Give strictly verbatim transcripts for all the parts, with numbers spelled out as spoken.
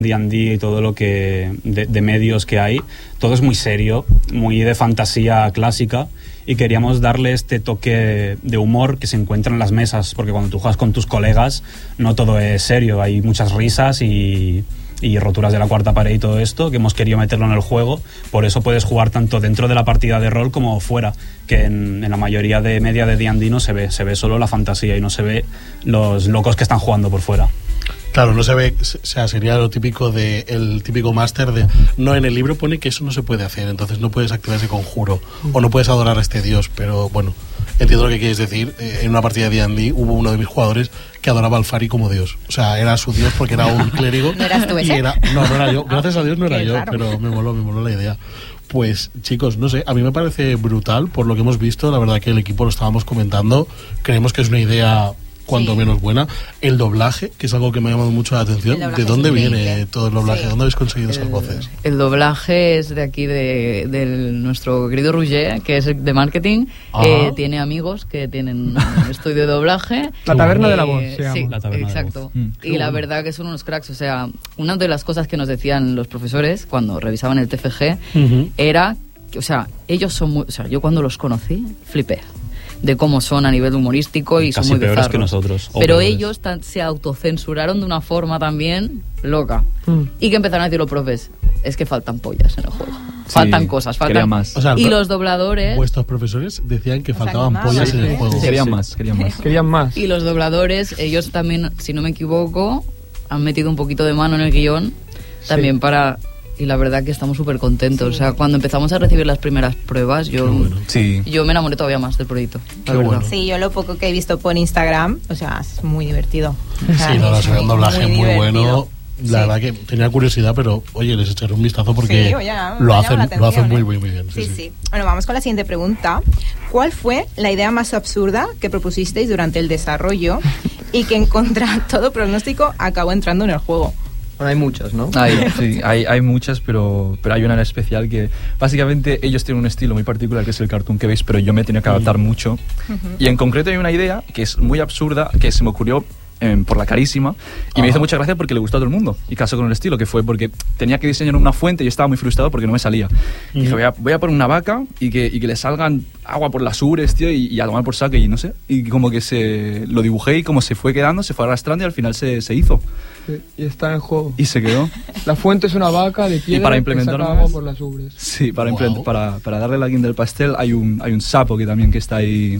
D and D y todo lo que de, de medios que hay, todo es muy serio, muy de fantasía clásica, y queríamos darle este toque de humor que se encuentra en las mesas, porque cuando tú juegas con tus colegas no todo es serio, hay muchas risas y, y roturas de la cuarta pared y todo esto, que hemos querido meterlo en el juego. Por eso puedes jugar tanto dentro de la partida de rol como fuera, que en, en la mayoría de media de D and D no se ve, se ve solo la fantasía y no se ve los locos que están jugando por fuera. Claro, no se ve, o sea, sería lo típico de el típico máster de no, en el libro pone que eso no se puede hacer, entonces no puedes activar ese conjuro o no puedes adorar a este dios, pero bueno, entiendo lo que quieres decir. Eh, en una partida de D and D hubo uno de mis jugadores que adoraba al Fari como dios, o sea, era su dios porque era un clérigo. ¿No eras tú ese? Y era, no, no era yo, gracias a Dios no era Qué yo, raro. pero me moló, me moló la idea. Pues chicos, no sé, a mí me parece brutal por lo que hemos visto, la verdad que el equipo lo estábamos comentando, creemos que es una idea cuanto Sí. menos buena. El doblaje, que es algo que me ha llamado mucho la atención. El doblaje ¿De dónde es viene increíble. todo el doblaje? Sí. ¿Dónde habéis conseguido esas El, voces? el doblaje es de aquí, de, de nuestro querido Roger, que es de marketing. Ah. Eh, tiene amigos que tienen un estudio de doblaje. La taberna de la Eh, voz se llama. Sí, La taberna de la exacto. voz. Mm. Y la verdad que son unos cracks. O sea, una de las cosas que nos decían los profesores cuando revisaban el T F G Ujú. era, que, o sea, ellos son muy, o sea, yo cuando los conocí flipé de cómo son a nivel humorístico y Casi son muy peores bizarros. que nosotros, o Pero peores. ellos tan- se autocensuraron de una forma también loca. Mm. Y que empezaron a decir los profes, es que faltan pollas en el juego. Faltan cosas, faltan quería más. O sea, y el- los dobladores Vuestros profesores decían que Os faltaban animaban, pollas en el ¿eh? juego. Sí. Querían más, querían más. Querían más. y los dobladores, ellos también, si no me equivoco, han metido un poquito de mano en el guión también para. Y la verdad que estamos súper contentos. Sí. O sea, cuando empezamos a recibir las primeras pruebas, yo, Qué bueno. Sí. yo me enamoré todavía más del proyecto. Qué la verdad. bueno. Sí, yo lo poco que he visto por Instagram, o sea, es muy divertido. O sea, Sí, no, es se ve un muy- doblaje muy, divertido. bueno. La Sí. verdad que tenía curiosidad, pero oye, les echaré un vistazo porque Sí, oye, me ha lo llamado hacen, la lo hacen atención, muy, ¿eh? muy, muy bien. Sí, sí. Bueno, vamos con la siguiente pregunta. ¿Cuál fue la idea más absurda que propusisteis durante el desarrollo y que en contra todo pronóstico acabó entrando en el juego? Bueno, hay muchas, ¿no? Hay, sí, hay, hay muchas, pero, pero hay una en especial que básicamente ellos tienen un estilo muy particular que es el cartoon que veis, pero yo me he tenido que adaptar mucho. Y en concreto hay una idea que es muy absurda, que se me ocurrió eh, por la carísima y me hizo mucha gracia porque le gustó a todo el mundo y casó con el estilo, que fue porque tenía que diseñar una fuente y yo estaba muy frustrado porque no me salía. Y dije, voy a, voy a poner una vaca y que, y que le salgan agua por las ubres, tío, y, y a tomar por saco y no sé. Y como que se lo dibujé y como se fue quedando, se fue arrastrando y al final se, se hizo. Sí, y está en el juego. Y se quedó. La fuente es una vaca de piedra para que implementar saca más- agua por las ubres. Sí, para, Wow. implement- para, para darle la guinda del pastel hay un, hay un sapo que también que está ahí.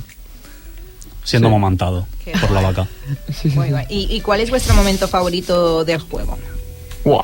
Siendo Sí. amamantado Qué por la vaca. Sí, sí, Muy sí. guay. ¿Y, ¿Y cuál es vuestro momento favorito del juego? Guau.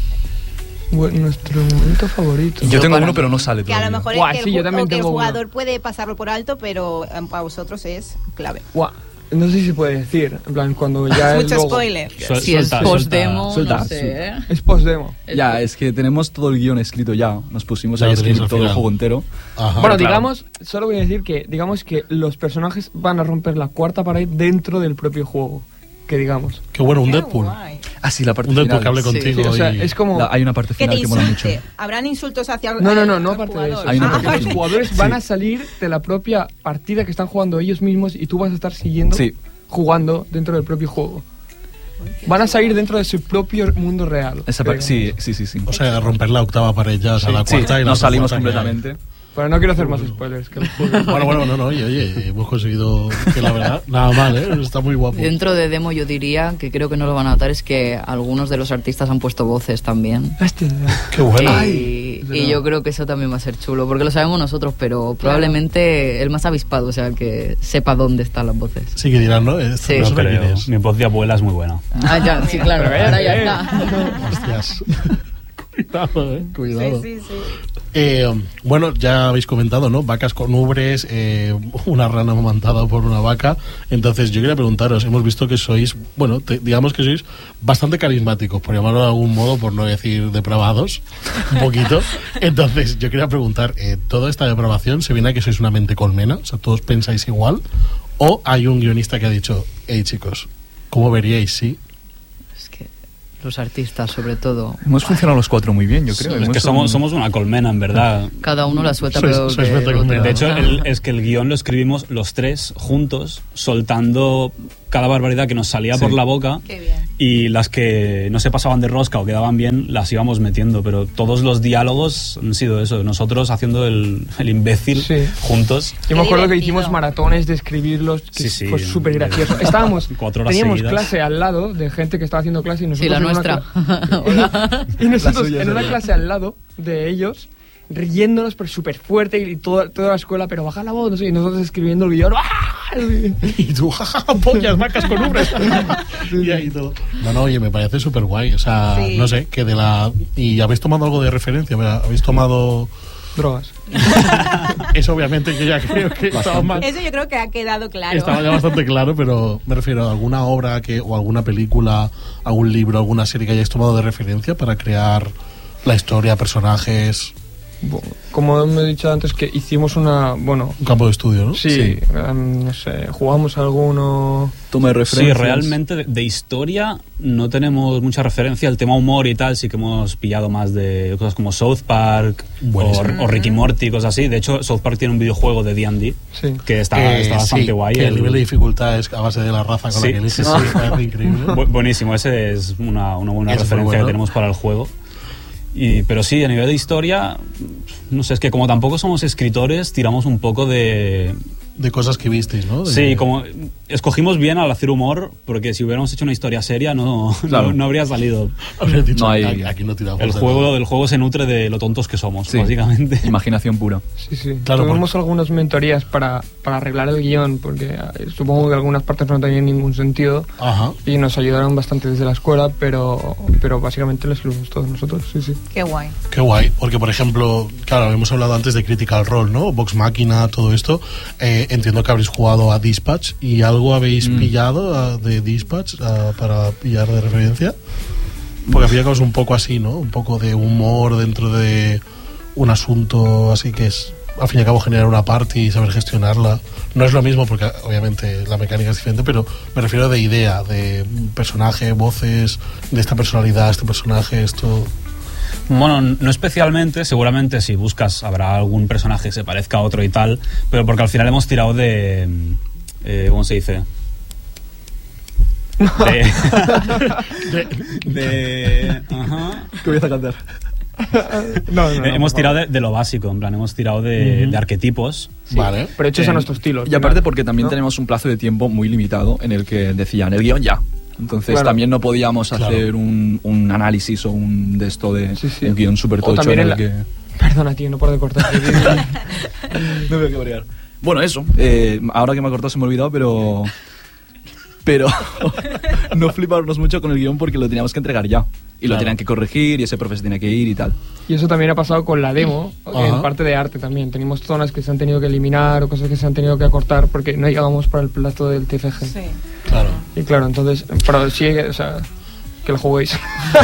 Bueno, nuestro momento favorito. Yo Yo tengo para uno, mí. pero no sale Que a lo todavía. mejor Guau, es que, sí, el, yo ju- también o que el tengo uno. jugador puede pasarlo por alto, pero eh, para vosotros es clave. Guau. No sé si se puede decir. En plan, cuando ya es Mucho logo. spoiler. Suel- Si es suelta- post-demo, suelta- no sé, suelta. ¿eh? Es post-demo. Ya, es que tenemos todo el guión escrito ya. Nos pusimos Ya a lo tenéis escribir al todo el final. juego entero. Ajá. Bueno, claro. digamos, solo voy a decir que digamos que los personajes van a romper la cuarta pared dentro del propio juego. Que digamos. Qué bueno, un Qué Deadpool. guay. Ah, sí, la parte Un Deadpool final. que hable Sí. contigo. Sí, o sea, y- es como... La- hay una parte Que te final que mola mucho. insulte. ¿Habrán insultos hacia No, no, no, no al aparte de eso. jugador? Hay una Ah, parte vale. Los jugadores van a salir de la propia partida que están jugando ellos mismos y tú vas a estar siguiendo Sí. jugando dentro del propio juego. Van a salir dentro de su propio mundo real. Esa parte, digamos. sí, sí, sí, sí. O sea, romper la octava pared ya, o sea, Sí, la sí, cuarta y la nos otra salimos cuarta que hay. completamente. Pero no quiero hacer más spoilers. Que el juego. Bueno, bueno, no, no, oye, oye, hemos conseguido que la verdad, nada mal, ¿eh? Está muy guapo. Dentro de demo yo diría, que creo que no lo van a notar, es que algunos de los artistas han puesto voces también. Hostia. Qué bueno. y, es y verdad. yo creo que eso también va a ser chulo, porque lo sabemos nosotros, pero probablemente el más avispado, o sea, el que sepa dónde están las voces. Sí que dirán, ¿no? Esto Sí. no No sabe quién creo. es. Mi voz de abuela es muy buena. Ah, ya, sí, claro, ahora ya está. Hostias. Cuidado, eh. Cuidado. Sí, sí, sí. Eh, bueno, ya habéis comentado, ¿no? Vacas con ubres, eh, una rana amamantada por una vaca. Entonces, yo quería preguntaros, hemos visto que sois, bueno, te- digamos que sois bastante carismáticos, por llamarlo de algún modo, por no decir depravados, un poquito. Entonces, yo quería preguntar, eh, ¿toda esta depravación se viene a que sois una mente colmena? O sea, ¿todos pensáis igual? ¿O hay un guionista que ha dicho, hey chicos, ¿cómo veríais si...? Es que los artistas, sobre todo, Hemos funcionado los cuatro muy bien, yo creo. Es Hemos que somos, somos una colmena, en verdad. cada uno la suelta Sois- peor sois que mente otro. colmena. De hecho, el- es que el guión lo escribimos los tres juntos, soltando cada barbaridad que nos salía Sí. por la boca. Qué bien. Y las que no se pasaban de rosca o quedaban bien, las íbamos metiendo. Pero todos los diálogos han sido eso, nosotros haciendo el, el imbécil Sí. juntos. Yo me Qué acuerdo que divertido. hicimos maratones de escribirlos, que Sí, sí. fue súper gracioso. Estábamos, Cuatro horas teníamos seguidas. clase al lado de gente que estaba haciendo clase y nosotros Sí, la en una nuestra. cla- Hola. y nosotros La suya, en una sí. clase al lado de ellos, riéndonos pero súper fuerte y toda, toda la escuela, pero baja la voz, no sé, y nosotros escribiendo el guión. ¡Ah! Y tú, jajaja, pollas, vacas con ubres. Y ahí todo. No, no, oye, me parece súper guay. O sea, Sí. no sé, que de la. ¿Y habéis tomado algo de referencia? ¿Verdad? ¿Habéis tomado.? Drogas. Eso, obviamente, que ya creo que estaba mal. Eso yo creo que ha quedado claro. Estaba ya bastante claro, pero me refiero a alguna obra que, o alguna película, algún libro, alguna serie que hayáis tomado de referencia para crear la historia, personajes, Bueno, como me he dicho antes, que hicimos una. Bueno, un campo de estudio, ¿no? sí, Sí. em, no sé, jugamos alguno. Toma de Sí, referencias. realmente de, de historia no tenemos mucha referencia. El tema humor y tal sí que hemos pillado más de cosas como South Park o, Buenísimo. o Ricky Morty, cosas así. De hecho, South Park tiene un videojuego de D and D Sí. que está, Eh, está bastante sí, guay. que el El- nivel de dificultad es a base de la raza con Sí, la que eliges. sí, Sí, sí. parece increíble. Bu- buenísimo, ese es una, una buena Es muy referencia bueno. que tenemos para el juego. Y, pero sí, a nivel de historia, no sé, es que como tampoco somos escritores, tiramos un poco de... De cosas que visteis, ¿no? De- Sí, como escogimos bien al hacer humor, porque si hubiéramos hecho una historia seria no, Claro. no, no habría salido. Habrías dicho, No hay- aquí, aquí no tiramos. El de juego, nada. el juego se nutre de lo tontos que somos, Sí. básicamente. Imaginación pura. Sí, sí. Claro, Tuvimos algunas mentorías para, para arreglar el guión, porque eh, supongo que algunas partes no tenían ningún sentido Ajá. y nos ayudaron bastante desde la escuela, pero, pero básicamente lo escribimos todos nosotros, sí, sí. Qué guay. Qué guay, porque por ejemplo, claro, hemos hablado antes de Critical Role, ¿no? Vox Máquina, todo esto. Eh, entiendo que habréis jugado a Dispatch y algo habéis Mm. pillado a- de Dispatch a- para pillar de referencia. Porque al fin y al cabo es un poco así, ¿no? Un poco de humor dentro de un asunto así que es, al fin y al cabo, generar una party y saber gestionarla. No es lo mismo porque obviamente la mecánica es diferente, pero me refiero de idea, de personaje, voces, de esta personalidad, este personaje, esto... Bueno, no especialmente, seguramente si buscas habrá algún personaje que se parezca a otro y tal, pero porque al final hemos tirado de... eh, ¿Cómo se dice? De... de ajá. ¿Qué voy a cantar? No, no, no, Eh, hemos por tirado favor. de, de lo básico, en plan, hemos tirado de, de arquetipos. Vale. Pero hechos Eh, a nuestro estilo. Y aparte ¿no? porque también ¿No? tenemos un plazo de tiempo muy limitado en el que decían el guión ya. Entonces Claro. también no podíamos Claro. hacer un, un análisis o un de esto de Sí, sí. un guión súper O tocho también en el en que... Perdona, tío, no puedo cortar. No veo que variar. Bueno, eso. eh, ahora que me ha cortado se me ha olvidado, pero... Pero no fliparnos mucho con el guión porque lo teníamos que entregar ya. Y Claro. lo tenían que corregir y ese profe se tiene que ir y tal. Y eso también ha pasado con la demo, Ajá. en parte de arte también. Tenemos zonas que se han tenido que eliminar o cosas que se han tenido que acortar porque no llegamos para el plato del T F G. Sí. Claro. Y claro, entonces, pero sí, o sea, que lo juguéis.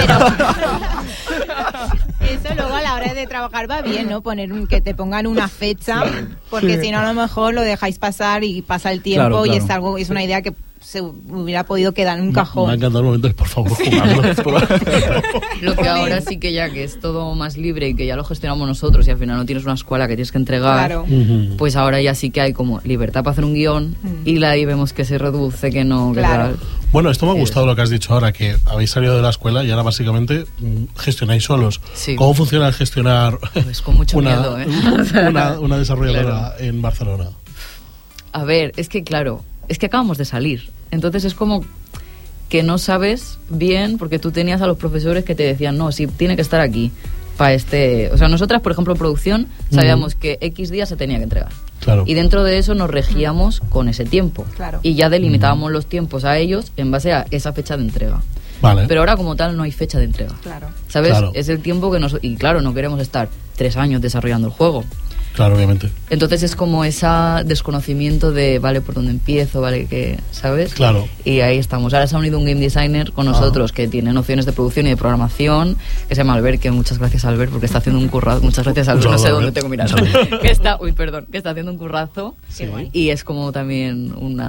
Eso luego a la hora de trabajar va bien, ¿no? Poner un- que te pongan una fecha, porque Sí. si no a lo mejor lo dejáis pasar y pasa el tiempo Claro, y claro. es algo, es una idea que se hubiera podido quedar en un Me ha cajón. encantado el momento de, por favor, jugarlo. Lo que ahora sí que ya que es todo más libre y que ya lo gestionamos nosotros y al final no tienes una escuela que tienes que entregar, Claro. Ujú. pues ahora ya sí que hay como libertad para hacer un guión y la ahí vemos que se reduce, que no, que Claro. tal. Bueno, esto me ha Eh. gustado lo que has dicho ahora, que habéis salido de la escuela y ahora básicamente mm, gestionáis solos. Sí. ¿Cómo funciona el gestionar Pues con mucho una, miedo, ¿eh? una, una desarrolladora Claro. en Barcelona? A ver, es que claro, es que acabamos de salir. Entonces es como que no sabes bien, porque tú tenías a los profesores que te decían, no, sí, tiene que estar aquí. Para este. O sea, nosotras, por ejemplo, en producción, sabíamos que X días se tenía que entregar. Claro. Y dentro de eso nos regíamos con ese tiempo. Claro. Y ya delimitábamos los tiempos a ellos en base a esa fecha de entrega. Vale. Pero ahora, como tal, no hay fecha de entrega. Claro. ¿Sabes? Claro. Es el tiempo que nos. Y claro, no queremos estar tres años desarrollando el juego. Claro, obviamente. Entonces es como ese desconocimiento de, vale, por dónde empiezo, vale, que, ¿sabes? Claro. Y ahí estamos. Ahora se ha unido un game designer con nosotros que tiene nociones de producción y de programación, que se llama Albert, que muchas gracias Albert porque está haciendo un currazo. Muchas gracias Albert, Un no sé saludo, dónde Albert. tengo mirando. Un saludo. que está, uy, perdón, que está haciendo un currazo. Qué guay. Y es como también una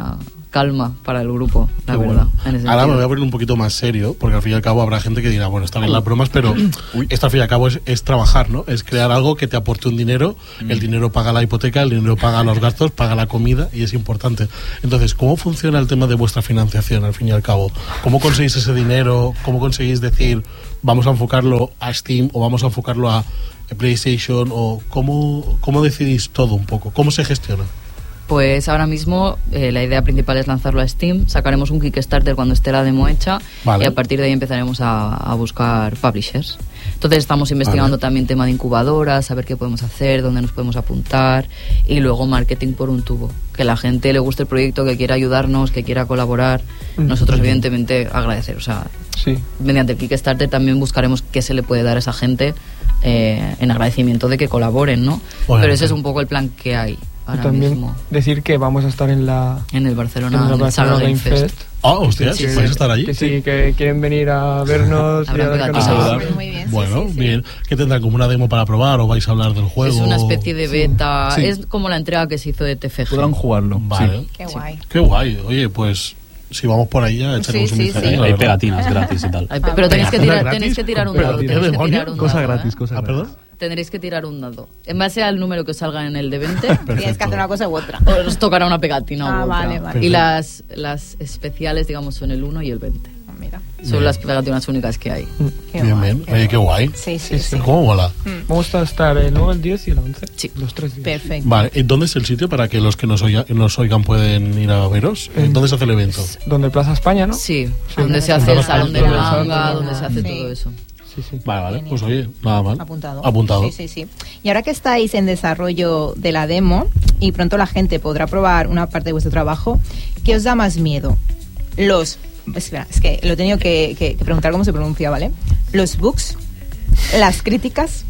calma para el grupo, la Qué verdad. bueno. En ese Ahora me sentido. voy a poner un poquito más serio, porque al fin y al cabo habrá gente que dirá, bueno, está bien las bromas, pero esto al fin y al cabo es, es trabajar, ¿no? Es crear algo que te aporte un dinero, Mm. el dinero paga la hipoteca, el dinero paga los gastos, paga la comida y es importante. Entonces, ¿cómo funciona el tema de vuestra financiación al fin y al cabo? ¿Cómo conseguís ese dinero? ¿Cómo conseguís decir, vamos a enfocarlo a Steam o vamos a enfocarlo a PlayStation? ¿O cómo, cómo decidís todo un poco? ¿Cómo se gestiona? Pues ahora mismo eh, la idea principal es lanzarlo a Steam, sacaremos un Kickstarter cuando esté la demo hecha Vale. y a partir de ahí empezaremos a, a buscar publishers. Entonces estamos investigando Vale. también tema de incubadoras, saber qué podemos hacer, dónde nos podemos apuntar y luego marketing por un tubo. Que la gente le guste el proyecto, que quiera ayudarnos, que quiera colaborar. Mm. Nosotros evidentemente agradecer, o sea, Sí. mediante el Kickstarter también buscaremos qué se le puede dar a esa gente eh, en agradecimiento de que colaboren, ¿no? Bueno, Pero ese es sí. un poco el plan que hay Y ahora también mismo. decir que vamos a estar en la, En el en Barcelona, la en el Barcelona Saga Game Game Fest. Fest. Ah, hostia, Sí, sí, ¿vais a sí. estar allí? Que sí, que quieren venir a vernos. y Habrá a ver pegatinas. qué nos Ah, pasa. Muy bien, sí, Bueno, sí, sí. bien. ¿Qué tendrán? ¿Como una demo para probar o vais a hablar del juego? Es una especie de beta, Sí. es como la entrega que se hizo de T F G. Podrán jugarlo. Vale. sí. Qué guay. Qué guay. Oye, pues si vamos por ahí ya echaremos Sí, un sí, vistazo. sí. la Hay verdad. pegatinas gratis y tal. Ay, pe- pero tenéis que ¿Pegatina tirar, gratis? tenéis que tirar un ¿Con dado. pegatina Tenéis de que demonio? tirar un Cosa dado, gratis, ¿eh? cosa Ah, gratis. perdón. Tendréis que tirar un dado. En base al número que os salga en el de veinte, Tienes que hacer una cosa u otra. os tocará una pegatina Ah, u otra. vale, vale. Y las, las especiales, digamos, son el uno y el veinte. Ah, Mira. Son Bien. las pegatinas únicas que hay. Qué Bien, guay, bien. qué Oye, qué guay. Sí, sí, Sí, sí. sí. ¿Cómo mola? Vamos a estar el nueve, el diez y el once. Sí. Los tres días. Perfecto. Vale, ¿y dónde es el sitio para que los que nos, oiga- nos oigan pueden ir a veros? Eh, ¿Dónde se hace el evento? Donde Plaza España, ¿no? Sí, Sí. donde se En hace el Plaza salón de España. la manga, Sí. donde se hace Sí. todo eso. Sí, sí. Vale, vale. Genial. Pues oye, nada mal. Apuntado. Apuntado. Sí, sí, sí. Y ahora que estáis en desarrollo de la demo y pronto la gente podrá probar una parte de vuestro trabajo, ¿qué os da más miedo? Los... Espera, es que lo he tenido que, que- que preguntar cómo se pronuncia, ¿vale? ¿Los bugs? ¿Las críticas?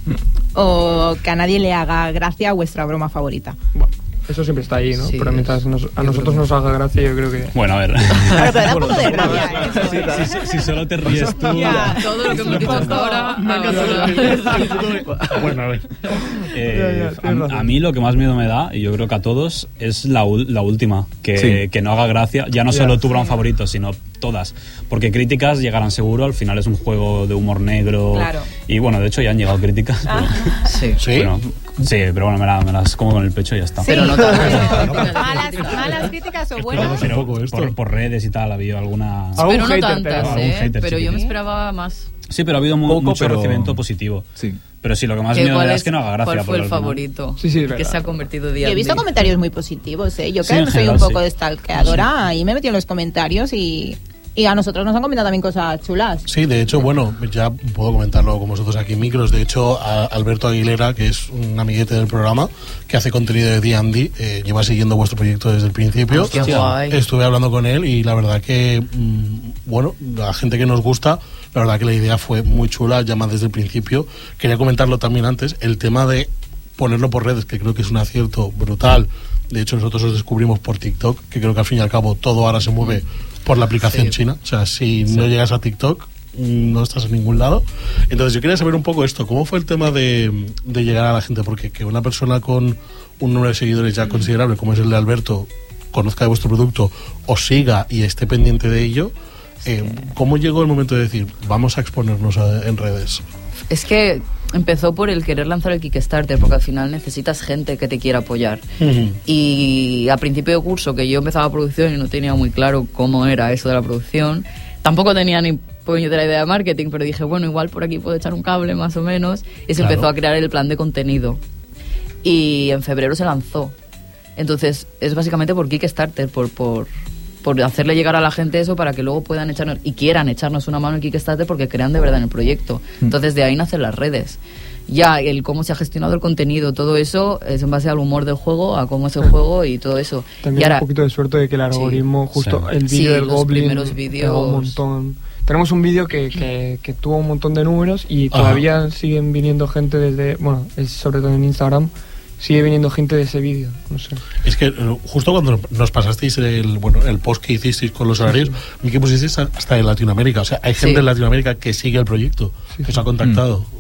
¿O que a nadie le haga gracia vuestra broma favorita? Bueno, eso siempre está ahí, ¿no? Sí, Pero mientras nos- a nosotros nos haga gracia, yo creo que... Bueno, a ver. Bueno, pero da un poco de rabia, ¿eh? Eso, ¿eh? si, si- si solo te ríes tú. Ya. Todo lo que hemos dicho hasta ahora. Bueno, a ver. Eh, Ya, ya, tienes razón. a, a mí lo que más miedo me da, y yo creo que a todos, es la, ul- la última, que, Sí. que no haga gracia, ya no Ya. solo tu broma favorito, sino todas. Porque críticas llegarán seguro, al final es un juego de humor negro. Claro. Y bueno, de hecho ya han llegado críticas. Ah. Sí. ¿Sí? Bueno, sí, pero bueno, me, la- me las como con el pecho y ya está. Sí, Pero no pero tanto. malas, malas críticas o buenas. un poco esto. por, por redes y tal, ha habido alguna... Algún Pero no hater, tantas, pero- algún ¿eh? hater Pero sí yo que me sí. esperaba más. Sí, pero ha habido mu- Poco, mucho pero- recibimiento positivo. Sí. Pero sí, lo que más ¿Qué- miedo me cuál da es- es que no haga gracia. ¿Cuál fue porque el al final- favorito? Sí, sí, es Que verdad. se ha convertido día Yo he en visto día. comentarios muy positivos, ¿eh? Yo Sí, creo en que soy un general, poco sí. stalkeadora y me he metido en los comentarios y, y a nosotros nos han comentado también cosas chulas. Sí, de hecho, bueno, ya puedo comentarlo con vosotros aquí en micros. De hecho, a Alberto Aguilera, que es un amiguete del programa, que hace contenido de D and D, eh, lleva siguiendo vuestro proyecto desde el principio. Qué guay. Estuve hablando con él y la verdad que, mm, bueno, la gente que nos gusta, la verdad que la idea fue muy chula, ya más desde el principio. Quería comentarlo también antes, el tema de ponerlo por redes, que creo que es un acierto brutal. De hecho, nosotros os descubrimos por TikTok, que creo que al fin y al cabo todo ahora se mueve por la aplicación Sí. china. O sea, si no llegas a TikTok, mm, no estás en ningún lado. Entonces, yo quería saber un poco esto. ¿Cómo fue el tema de, de llegar a la gente? Porque que una persona con un número de seguidores ya considerable, como es el de Alberto, conozca de vuestro producto, os siga y esté pendiente de ello, eh, ¿cómo llegó el momento de decir, vamos a exponernos a- en redes? Es que empezó por el querer lanzar el Kickstarter, porque al final necesitas gente que te quiera apoyar. Y a principio de curso, que yo empezaba producción y no tenía muy claro cómo era eso de la producción, tampoco tenía ni puñetera idea de marketing, pero dije, bueno, igual por aquí puedo echar un cable más o menos, y se Claro. empezó a crear el plan de contenido. Y en febrero se lanzó. Entonces, es básicamente por Kickstarter, por, por, por hacerle llegar a la gente eso para que luego puedan echarnos y quieran echarnos una mano en Kickstarter porque crean de verdad en el proyecto. Entonces, de ahí nacen las redes. Ya, el cómo se ha gestionado el contenido, todo eso es en base al humor del juego, a cómo es el juego y todo eso. También y ahora, un poquito de suerte de que el algoritmo, justo Sí. el vídeo Sí, del los Goblin primeros vídeos. pegó un montón. Tenemos un vídeo que, que, que tuvo un montón de números y Ajá. todavía siguen viniendo gente desde, bueno, es sobre todo en Instagram, sigue viniendo gente de ese vídeo, no sé. Es que eh, justo cuando nos pasasteis el bueno el post que hicisteis con los horarios, vi que pusisteis hasta en Latinoamérica. O sea, hay gente Sí. en Latinoamérica que sigue el proyecto, Sí, que os sí. ha contactado.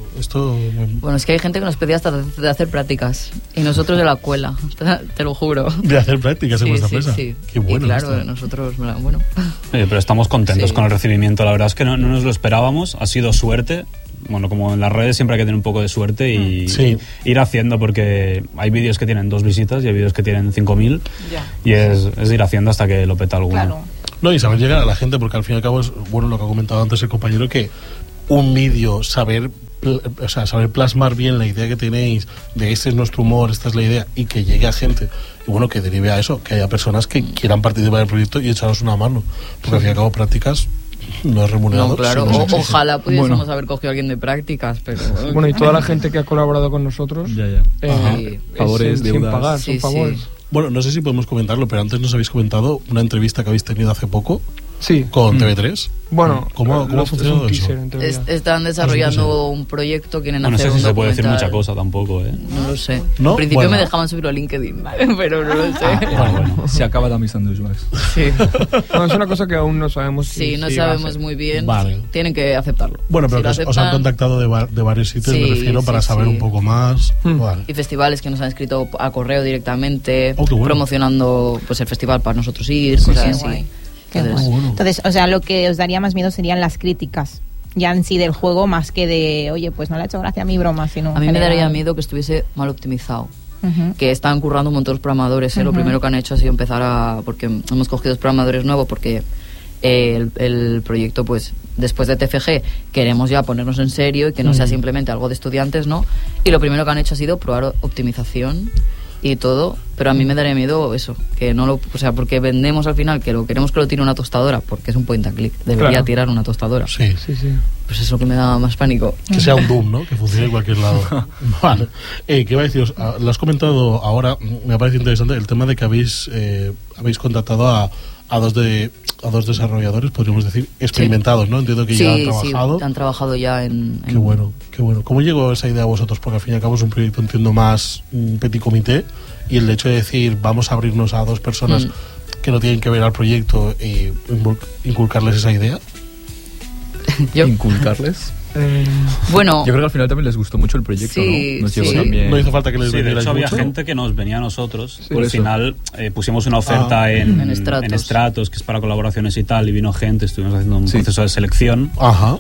Esto... Bueno, es que hay gente que nos pedía hasta de hacer prácticas. Y nosotros de la escuela, te lo juro. De hacer prácticas en Sí, vuestra sí, empresa. sí. Qué bueno. Y claro, esto. nosotros, bueno. Oye, pero estamos contentos Sí. con el recibimiento. La verdad es que no, no nos lo esperábamos. Ha sido suerte. Bueno, como en las redes siempre hay que tener un poco de suerte y Sí. ir haciendo, porque hay vídeos que tienen dos visitas y hay vídeos que tienen cinco mil. Ya. Y es, es ir haciendo hasta que lo peta alguno. Claro. No, y saber llegar a la gente, porque al fin y al cabo es, bueno, lo que ha comentado antes el compañero, que un vídeo, saber, pl- o sea, saber plasmar bien la idea que tenéis, de este es nuestro humor, esta es la idea, y que llegue a gente, y bueno, que derive a eso, que haya personas que quieran participar del proyecto y echaros una mano, porque al fin y al cabo prácticas no es remunerado. No, claro, sí, no se o- exige. ojalá pudiésemos Bueno. haber cogido a alguien de prácticas, pero... Bueno, y toda la gente que ha colaborado con nosotros, Ya, ya. eh, Ajá. es Favores, sin, sin deudas. pagar, Sí, son sí. favores. Bueno, no sé si podemos comentarlo, pero antes nos habéis comentado una entrevista que habéis tenido hace poco Sí. con Mm. T V tres. Bueno, ¿Cómo- cómo ha es funcionado un eso? teaser, en teoría. Es- están desarrollando un proyecto, quieren No, no hacer sé si un se puede decir documental. mucha cosa tampoco, ¿eh? No lo sé. ¿No? Al principio Bueno. me dejaban subirlo a LinkedIn, pero no lo sé. Bueno, bueno. Se acaba la Miss Douchebags. Sí, No, es una cosa que aún no sabemos si, sí, no si va a sabemos ser. muy bien. Vale. Tienen que aceptarlo. Bueno, pero Si que lo os, os han aceptan- contactado de, va- de varios sitios, Sí, me refiero, para sí, saber sí. un poco más. Mm. Vale. Y festivales que nos han escrito a correo directamente, Oh, qué bueno. promocionando pues el festival para nosotros ir, cosas qué así. guay. Qué Entonces, guay. bueno. Entonces, o sea, lo que os daría más miedo serían las críticas, ya en sí del juego, más que de, oye, pues no le ha hecho gracia a mi broma, sino... a mí en me daría general. miedo que estuviese mal optimizado. Ujú. Que están currando un montón los programadores, ¿eh? Lo Ujú. primero que han hecho ha sido empezar a... porque hemos cogido los programadores nuevos porque eh, el, el proyecto, pues después de T F G queremos ya ponernos en serio y que no sea Mm. simplemente algo de estudiantes, ¿no? Y lo primero que han hecho ha sido probar o- optimización y todo, pero a mí me daría miedo eso, que no lo... o sea, porque vendemos al final que lo queremos que lo tire una tostadora, porque es un point and click, debería Claro. tirar una tostadora. Sí. Sí, sí. Pues es lo que me da más pánico. Que sea un Doom, ¿no? Que funcione en cualquier lado. Vale. Eh, ¿Qué iba a deciros? Ah, lo has comentado ahora, mm, me ha parecido interesante el tema de que habéis eh, habéis contactado a, a dos de a dos desarrolladores, podríamos decir, experimentados, ¿no? Entiendo que ya han Sí, sí, trabajado. han trabajado ya en... Qué en- bueno, qué bueno. ¿Cómo llegó esa idea a vosotros? Porque al fin y al cabo es un proyecto, entiendo, más mm, petit comité, y el hecho de decir, vamos a abrirnos a dos personas Mm. que no tienen que ver al proyecto e invul- inculcarles esa idea. Yo- Inculcarles. Eh, Bueno, Yo creo que al final también les gustó mucho el proyecto, Sí, ¿no? Nos sí. llegó Sí, también. No hizo falta que les Sí, de vendierais hecho había mucho. gente que nos venía a nosotros. Por Al eso. final eh, pusimos una oferta Ah. en, En Stratos. en Stratos, que es para colaboraciones y tal, y vino gente, estuvimos haciendo un Sí. proceso de selección. Ajá.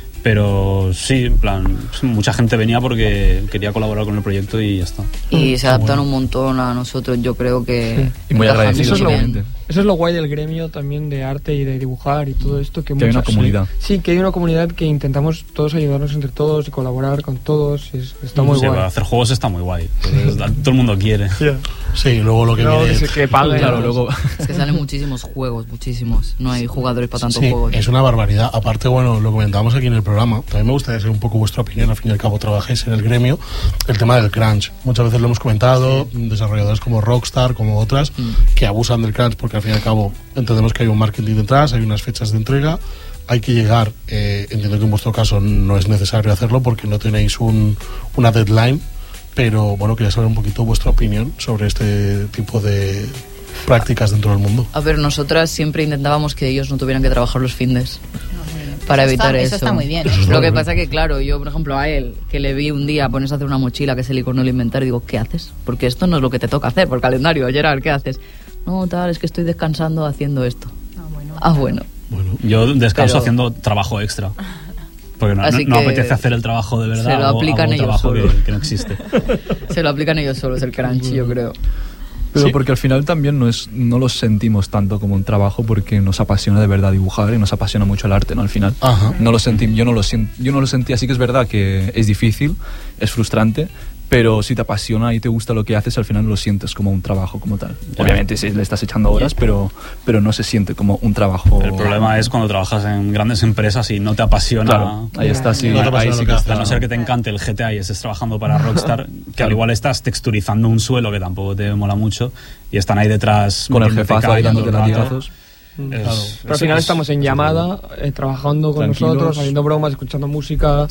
Pero sí, en plan, mucha gente venía porque quería colaborar con el proyecto y ya está. y se adaptan bueno. un montón a nosotros, yo creo que... Y muy encajan agradecidos, eso, es lo, muy bien. obviamente. eso es lo guay del gremio también de arte y de dibujar y todo esto. Que, Que hay una muchas- comunidad. Sí, que hay una comunidad que intentamos todos ayudarnos entre todos y colaborar con todos. Y es- está muy Sí, guay. hacer juegos está muy guay. Pues, todo el mundo quiere. Sí, luego lo que No, viene... que, se, que paguen. Claro, luego... Es que salen muchísimos juegos, muchísimos. No hay jugadores para tantos Sí, juegos. es una barbaridad. Aparte, bueno, lo comentábamos aquí en el programa. También me gustaría saber un poco vuestra opinión. Al fin y al cabo, trabajáis en el gremio. El tema del crunch. Muchas veces lo hemos comentado. Desarrolladores como Rockstar, como otras, Mm. que abusan del crunch porque al fin y al cabo entendemos que hay un marketing detrás, hay unas fechas de entrega. Hay que llegar. Eh, entiendo que en vuestro caso no es necesario hacerlo porque no tenéis un, una deadline. Pero bueno, quería saber un poquito vuestra opinión sobre este tipo de prácticas dentro del mundo. A ver, nosotras siempre intentábamos que ellos no tuvieran que trabajar los findes. Para Eso está- evitar eso. eso está muy bien, ¿eh? Eso está Lo muy que bien. pasa que, claro, yo, por ejemplo, a él, que le vi un día ponerse a hacer una mochila que es el icono del inventario, digo, ¿qué haces? Porque esto no es lo que te toca hacer por calendario, Gerard, ¿qué haces? No, tal, es que estoy descansando haciendo esto. Ah, bueno. Bueno, Yo descanso Pero- haciendo trabajo extra. Porque no, Así no- no que apetece hacer el trabajo de verdad. se lo hago- aplican hago un ellos trabajo solos. que, que no existe. Se lo aplican ellos solos, el crunch, yo creo. Pero Sí. porque al final también no, es, no lo sentimos tanto como un trabajo porque nos apasiona de verdad dibujar y nos apasiona mucho el arte, ¿no? Al final. Ajá. No lo sentí, yo, no lo sien- yo no lo sentí, así que es verdad que es difícil, es frustrante, pero si te apasiona y te gusta lo que haces, al final lo sientes como un trabajo como tal. Ya. Obviamente sí, le estás echando horas, pero, pero no se siente como un trabajo. El problema es cuando trabajas en grandes empresas y no te apasiona. Claro, ahí está, sí, No te apasiona ahí lo sí que que haces. A está. no ser que te encante el G T A y estés trabajando para Rockstar, que al Claro. igual estás texturizando un suelo que tampoco te mola mucho y están ahí detrás Con el metiéndote jefazo ahí caña todo dándote el rato. latigazos. Es- Claro. Pero al es- final es- estamos en es- llamada, eh, trabajando con Tranquilos. nosotros, haciendo bromas, escuchando música. Sí.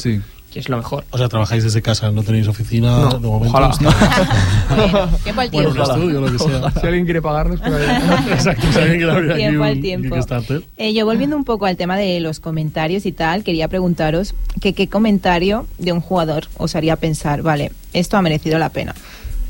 que es lo mejor. O sea, trabajáis desde casa, no tenéis oficina No, de momento. ojalá. No. Bueno, tiempo al Bueno, tiempo. un estudio, lo que sea. Si alguien quiere pagarnos, por ahí. Exacto, si alguien quiere abrir aquí Tiempo un al tiempo. Kickstarter. Eh, yo volviendo un poco al tema de los comentarios y tal, quería preguntaros que qué comentario de un jugador os haría pensar, vale, esto ha merecido la pena.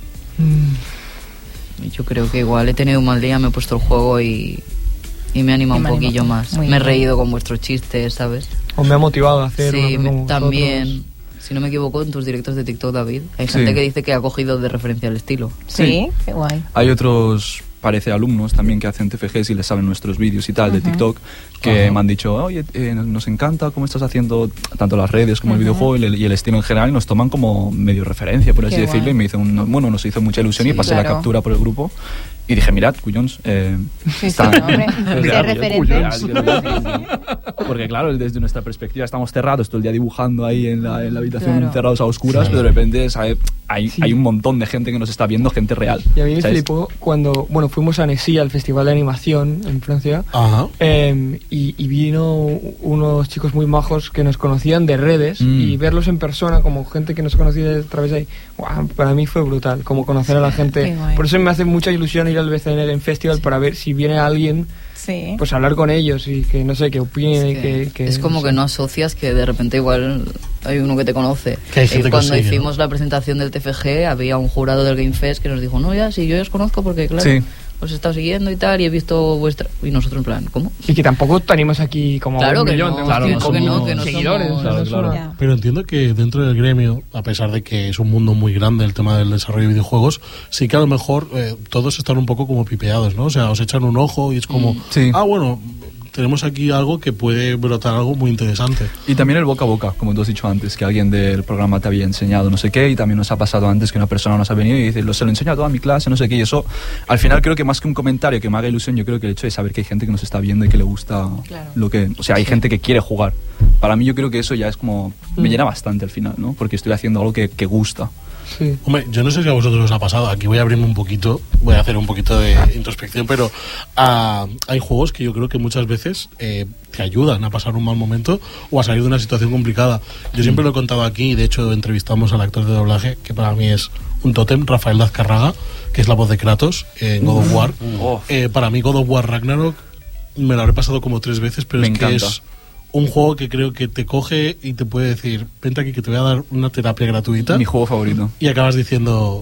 Yo creo que igual he tenido un mal día, me he puesto el juego y, y me anima Y un me anima. poquillo más. Muy Me he bien. reído con vuestros chistes, ¿sabes? O me ha motivado a hacer Sí, una me- como también. vosotros. Si no me equivoco, en tus directos de TikTok, David, hay Sí. gente que dice que ha cogido de referencia el estilo. Sí, Sí. qué guay. Hay otros, parece, alumnos también que hacen T F Gs y les salen nuestros vídeos y tal de Ujú. TikTok, que Ajá. me han dicho, oye, eh, nos encanta cómo estás haciendo tanto las redes como el Ujú. videojuego y el, y el estilo en general, y nos toman como medio referencia, por así Qué decirlo, guay. y me dicen, un- bueno, nos hizo mucha ilusión y Sí, pasé la claro. captura por el grupo. Y dije, mirad, cuyons, eh, Sí, sí, están- hombre, O de sea, referentes. cuyons. Porque claro, desde nuestra perspectiva estamos cerrados todo el día dibujando ahí en la, en la habitación, Claro. encerrados a oscuras, Claro. pero de repente ¿sabe? Hay, Sí. hay un montón de gente que nos está viendo, gente real. Y a mí me ¿sabes? flipó cuando, bueno, fuimos a Annecy, al Festival de Animación en Francia, Ajá. eh, y, y vino unos chicos muy majos que nos conocían de redes, Mm. y verlos en persona como gente que nos conocía a través de ahí, guau, para mí fue brutal, como conocer a la Qué gente. guay. Por eso me hace mucha ilusión ir al B C N en Festival para ver si viene alguien, Sí. pues hablar con ellos y que, no sé, que opinen. Es, y que que, que- es como sé. que no asocias que de repente igual hay uno que te conoce. Que hay Eh, gente que cuando os sigue, hicimos la presentación del T F G había un jurado del Game Fest que nos dijo, no, ya, sí, yo ya os conozco porque claro, Sí. os he estado siguiendo y tal y he visto vuestra... Y nosotros en plan, ¿cómo? Y que tampoco tenemos aquí como Claro un que millón, no, tenemos claro, cinco que no, mil que no seguidores. somos- o sea, Claro, es claro. una- Ya. Pero entiendo que dentro del gremio, a pesar de que es un mundo muy grande el tema del desarrollo de videojuegos, sí que a lo mejor eh, todos están un poco como pipeados, ¿no? O sea, os echan un ojo y es como, Mm, sí. ah, bueno, tenemos aquí algo que puede brotar algo muy interesante. Y también el boca a boca, como tú has dicho antes, que alguien del programa te había enseñado no sé qué, y también nos ha pasado antes que una persona nos ha venido y dice, lo se lo he enseñado a toda mi clase, no sé qué, y eso, al final creo que más que un comentario que me haga ilusión, yo creo que el hecho de saber que hay gente que nos está viendo y que le gusta Claro. lo que, o sea, hay gente que quiere jugar. Para mí yo creo que eso ya es como, me Mm. llena bastante al final, ¿no? Porque estoy haciendo algo que, que gusta. Sí. Hombre, yo no sé si a vosotros os ha pasado, aquí voy a abrirme un poquito, voy a hacer un poquito de introspección, pero ah, hay juegos que yo creo que muchas veces eh, te ayudan a pasar un mal momento o a salir de una situación complicada. Yo siempre lo he contado aquí, y de hecho entrevistamos al actor de doblaje, que para mí es un tótem, Rafael Dazcarraga, que es la voz de Kratos en God of War. Oh. Eh, para mí God of War Ragnarok me lo habré pasado como tres veces, pero Me es encanta. que es un juego que creo que te coge y te puede decir, vente aquí que te voy a dar una terapia gratuita. Mi juego favorito. Y acabas diciendo,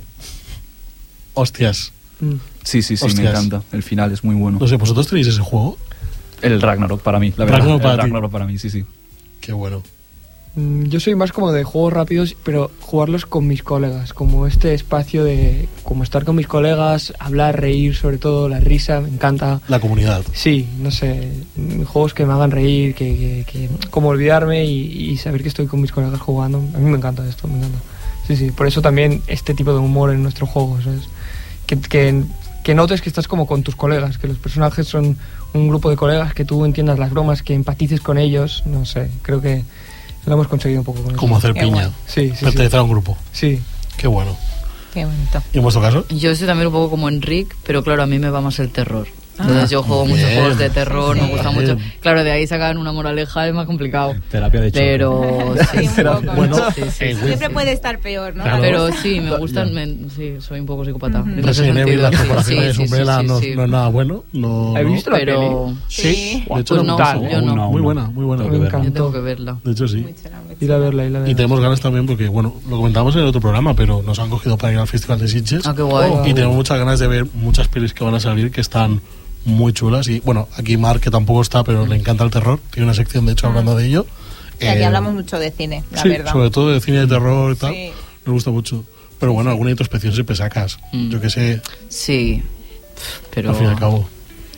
hostias, Mm. Sí, sí, sí, me Hostias. encanta. El final es muy bueno. no sé, ¿vosotros tenéis ese juego? El Ragnarok para mí, la verdad. Ragnarok para el ti. Ragnarok para mí, sí, sí. Qué bueno. Mm, Yo soy más como de juegos rápidos, pero jugarlos con mis colegas, como este espacio de como estar con mis colegas, hablar, reír, sobre todo la risa, me encanta. La comunidad. Sí, no sé, mm, juegos que me hagan reír, que, que, que- como olvidarme y, y saber que estoy con mis colegas jugando. A mí me encanta esto, me encanta. Sí, sí, por eso también este tipo de humor en nuestro juego, ¿sabes? Que, que, que notes que estás como con tus colegas, que los personajes son un grupo de colegas, que tú entiendas las bromas, que empatices con ellos, no sé, creo que lo hemos conseguido un poco con eso. Como hacer Qué piña. guay. Sí, sí, sí. Pertenecer a un grupo. Sí. Qué bueno. Qué bonito. ¿Y en vuestro caso? Yo soy también un poco como Enric, pero claro, a mí me va más el terror. Entonces yo juego muchos bien. juegos de terror, Sí, me sí. gusta Bien. mucho. Claro, de ahí sacar una moraleja es más complicado. Terapia de choque. Pero sí, Sí, un poco, ¿no? Bueno, sí, sí, eh, sí. Siempre puede estar peor, ¿no? Claro. Pero sí, me gustan, Ya. me- sí, soy un poco psicópata. Ujú. en ese Resident Evil, sentido, las sí, corporaciones sí, sí, Umbrella sí, no, sí. no es nada bueno. No, ¿He no. visto la Pero Sí. De hecho, Pues no, no, brutal, yo no. muy buena, muy buena. Tengo que Me verla. Yo encantó. tengo que verla. De hecho, sí. Muy chula, muy Ir chula. a verla, ir a verla. Y tenemos ganas también porque, bueno, lo comentábamos en el otro programa, pero nos han cogido para ir al Festival de Sitges. Ah, qué guay. Y tenemos muchas ganas de ver muchas pelis que van a salir que están muy chulas. Y bueno, aquí Mark, que tampoco está, pero le encanta el terror, tiene una sección de hecho hablando de ello. Y aquí Eh, hablamos mucho de cine, la sí, verdad. sobre todo de cine de terror y tal. Sí. Nos gusta mucho. Pero bueno, alguna introspección siempre sacas. Mm. Yo que sé, Sí, pero... al fin y al cabo.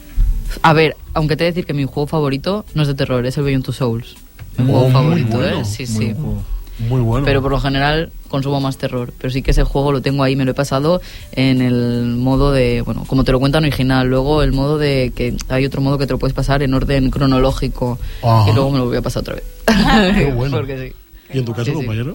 A ver, aunque te he de decir que mi juego favorito no es de terror, es el Beyond Two Souls. Mi Oh, juego muy favorito, bueno, ¿eh? Sí, Muy sí. buen juego. Muy bueno. Pero por lo general consumo más terror. Pero sí que ese juego lo tengo ahí, me lo he pasado en el modo de, bueno, como te lo cuentan original. Luego el modo de que hay otro modo que te lo puedes pasar en orden cronológico. Ajá. Y luego me lo voy a pasar otra vez. Qué bueno. Porque sí. ¿Y en tu caso, Sí, sí. compañero?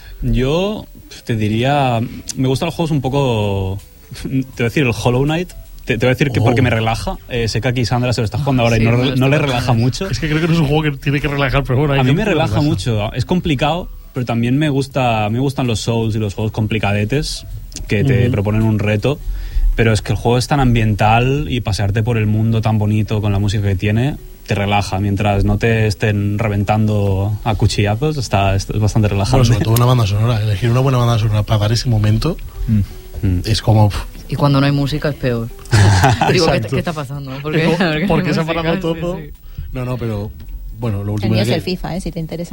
Yo te diría, me gustan los juegos un poco, te voy a decir el Hollow Knight, te, te voy a decir que Oh. porque me relaja. Eh, sé que aquí Sandra se lo está jugando ahora Sí, y no, me lo no está le pasando. relaja mucho. Es que creo que no es un juego que tiene que relajar, pero bueno. hay A mí gente me que relaja relaja. mucho, es complicado, pero también me gusta me gustan los Souls y los juegos complicadetes que te Ujú. proponen un reto, pero es que el juego es tan ambiental y pasearte por el mundo tan bonito con la música que tiene te relaja, mientras no te estén reventando a cuchillazos, está, es bastante relajante. Bueno, sobre todo una banda sonora. Elegir una buena banda sonora para dar ese momento Mm. es como... Y cuando no hay música es peor. Digo, ¿qué, Exacto. qué está pasando? ¿Por es qué? como, Porque ¿por qué se ha música, parado sí, todo? sí. No, no, pero... Bueno, lo El último mío día es el que- FIFA, ¿eh? Si te interesa.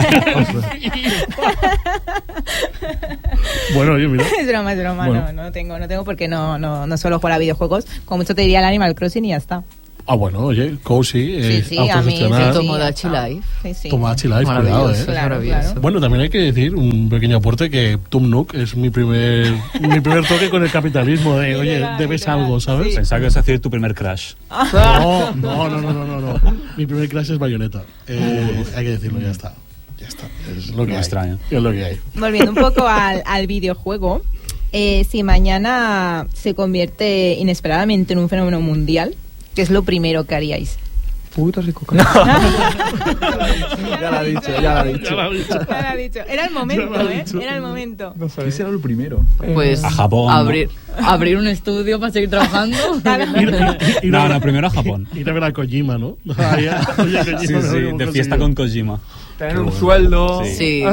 Bueno, oye, mira. Es broma, es broma. Bueno. No, no tengo, no tengo porque no, no, no suelo jugar a videojuegos. Como mucho te diría el Animal Crossing y ya está. Ah, bueno, oye, Cozy, eh, Sí, sí, a mí autogestionar. sí, sí, Tomodachi ya está. Life. Sí, sí. Tomodachi Life, cuidado, Maravilloso, eh. es Claro, maravilloso. claro. Bueno, también hay que decir un pequeño aporte que Tom Nook es mi primer mi primer toque con el capitalismo de, oye, Literal, debes literal, algo, ¿sabes? sí. Pensaba que ibas a decir tu primer crash. No, no, no, no, no, no, no. Mi primer crash es Bayonetta. Eh, hay que decirlo, ya está. Ya está. Es lo que No hay. extraño. Es lo que hay. Volviendo un poco al, al videojuego, eh, si mañana se convierte inesperadamente en un fenómeno mundial, ¿qué es lo primero que haríais? Putas y coca. Ya lo ha dicho, ya lo ha dicho. Ya lo ha dicho. Ya lo ha dicho. Era el momento, Ya lo ha ¿eh? dicho. Era el momento. No sé. ¿Qué será lo primero? Pues A Japón, ¿no? abrir, abrir un estudio para seguir trabajando. Ir- ir- ir No, a- no, primero a Japón. Ir a ver a Kojima, ¿no? Ahí, oye, Kojima, Sí, no sí, lo hemos de fiesta conseguido. con Kojima. Tener Qué un bueno. sueldo. Sí. Sí.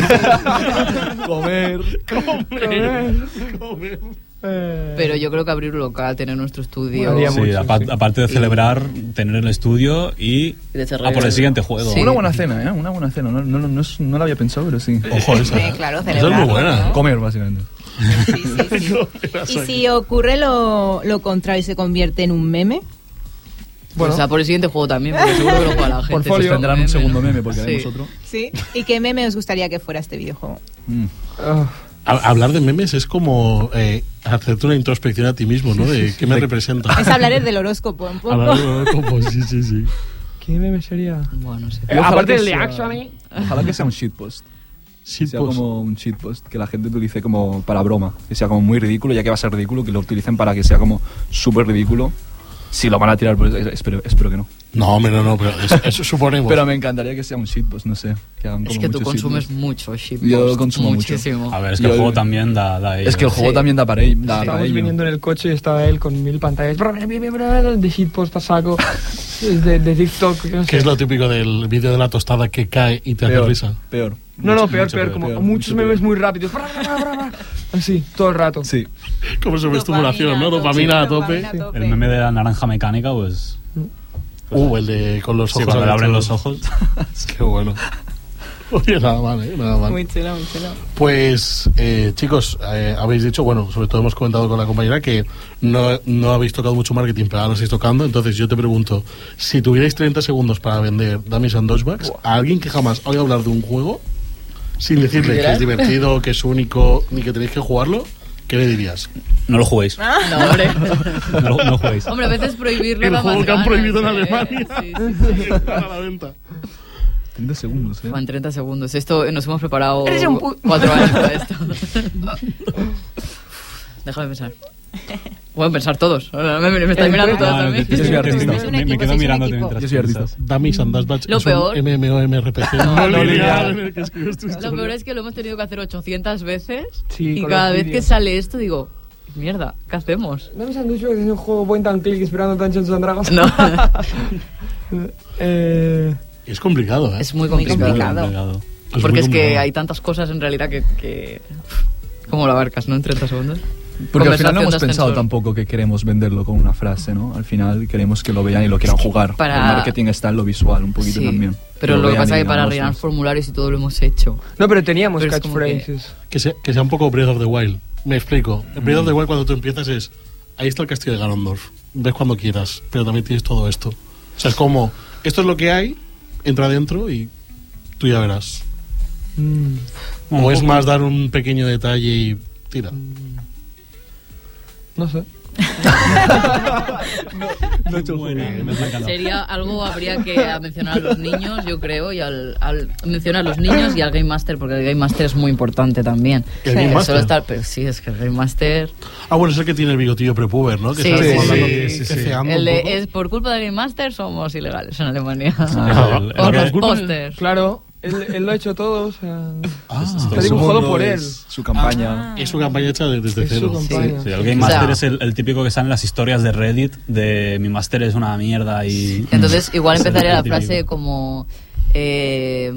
Comer. Comer, comer. Eh, Pero yo creo que abrir un local, tener nuestro estudio. Haría Sí, mucho, apa- sí. aparte de celebrar, tener el estudio y desarrollar. a por el siguiente juego. Sí. Una buena cena, ¿eh? Una buena cena. No, no, no, es- no la había pensado, pero sí. Ojo, esa. Sí, ¿eh? claro, Esa es muy celebrarlo, buena. ¿no? Comer, básicamente. Sí, sí, sí. Y si ocurre lo, lo contrario y se convierte en un meme, Bueno, o sea, por el siguiente juego también, porque seguro que lo juega la gente. Portfolio. Pues tendrán un Meme, segundo ¿no? meme porque Sí. haremos otro. ¿sí? ¿Y qué meme os gustaría que fuera este videojuego? Mm. ah, Ha- Hablar de memes es como eh, hacerte una introspección a ti mismo, ¿no? De qué me representa. Es hablar del horóscopo un poco. Hablar de como, sí, sí, sí. ¿qué meme sería? Bueno, sí. Eh, Ojalá aparte que del de sea- Actually. Ojalá que sea un shitpost. Sí, Que sea pues, como un shitpost que la gente utilice como para broma. Que sea como muy ridículo, ya que va a ser ridículo, que lo utilicen para que sea como súper ridículo. Si lo van a tirar, pues eh, espero, espero que no. No, hombre, no, no, pero eso, eso suponemos. Pero me encantaría que sea un shitpost, no sé. Que hagan Es como que tú muchos consumes shitposts. mucho shitpost. Yo consumo mucho. muchísimo. A ver, es que Yo- el juego también da, da ello. Es que el juego Sí. también da para ello. Da para Estábamos ello. viniendo en el coche y estaba él con mil pantallas de shitpost a saco, de, de TikTok. No, sé. ¿Qué es lo típico del vídeo de la tostada que cae y te hace Peor, risa? peor. No, no, Mucho, peor, mucho peor, como peor, muchos mucho memes peor. muy rápidos. Así, todo el rato. Sí. Como sobreestimulación, ¿no? Dopamina a tope. Dopamina a tope. El meme de la naranja mecánica, pues... Uh, el de con los Sí, ojos cuando le abren abiertos. los ojos. Qué bueno. Oye, nada mal, ¿eh? Nada mal. Muy chulo, muy chulo. Pues, eh, chicos, eh, habéis dicho, bueno, sobre todo hemos comentado con la compañera que no, no habéis tocado mucho marketing, pero ahora lo estáis tocando. Entonces, yo te pregunto, si tuvierais treinta segundos para vender Dummies and Dodgebags a alguien que jamás oiga hablar de un juego, sin decirle que es divertido, que es único, ni que tenéis que jugarlo, ¿qué le dirías? No lo juguéis. No, hombre. No, lo- no juguéis. Hombre, a veces prohibirlo El da juego más que han ganas, prohibido en ¿eh? Alemania. Sí, sí, sí. A la venta. treinta segundos, ¿eh? Van treinta segundos. Esto nos hemos preparado Eres un pu- cuatro años para esto. Déjame pensar. Pueden pensar todos. Ahora Me, me estáis mirando todos No, no, también. te- te- Yo soy te- artista. te- Es un me, me equipo, quedo sois un mirándote equipo. mientras Yo soy artista. piensas. Dummies and Dodgebags Lo es peor- un MMORPG No, no no lineal lineal. en el que escribes tu Lo historia. peor es que lo hemos tenido que hacer ochocientas veces Sí, y con cada los vez que vídeos. sale esto digo, mierda, ¿qué hacemos? ¿No me han dicho que es un juego point and click esperando Dungeons and Dragons? No, eh, Es complicado, ¿eh? es muy Muy complicado. complicado. Es Porque muy es que complicado. hay tantas cosas en realidad que... que... ¿Cómo lo abarcas, no? En treinta segundos. Porque al final no Conversación hemos de pensado ascensor. tampoco que queremos venderlo con una frase, ¿no? Al final queremos que lo vean y lo quieran jugar. para- El marketing está en lo visual un poquito Sí, también. pero lo que vean pasa y es que para digan, rellenar "Ostras". formularios y todo lo hemos hecho. no, pero teníamos Pero es como que- catchphrases. Que sea, que sea un poco Breath of the Wild. Me explico. En Breath of the Wild, cuando tú empiezas, es. Ahí está el castillo de Ganondorf. Ves cuando quieras, pero también tienes todo esto. O sea, es como. Esto es lo que hay, entra adentro y tú ya verás. Mm. Un O es poco- más dar un pequeño detalle y tira. No sé. Bueno, me ha encantado. Sería algo, habría que mencionar a los niños, yo creo, y al, al mencionar a los niños y al Game Master, porque el Game Master es muy importante también. ¿El Sí. Game Que Master? solo estar- pero sí, es que el Game Master... Ah, bueno, es el que tiene el bigotillo prepuber, ¿no? Que Sí, está sí, como hablando, sí, sí, sí. ceceando El un de, poco. es por culpa del Game Master somos ilegales en Alemania. Ah, Por el- los el- pósters. Claro. Él, él lo ha hecho todo, o sea... Ah, está dibujado por él. Es su campaña. Ah. Es una campaña hecha de- desde Es su cero. campaña. Sí, el Game O sea- Master es el, el típico que sale en las historias de Reddit de mi máster es una mierda y... Entonces, igual Es el empezaría la típico. frase como... Eh,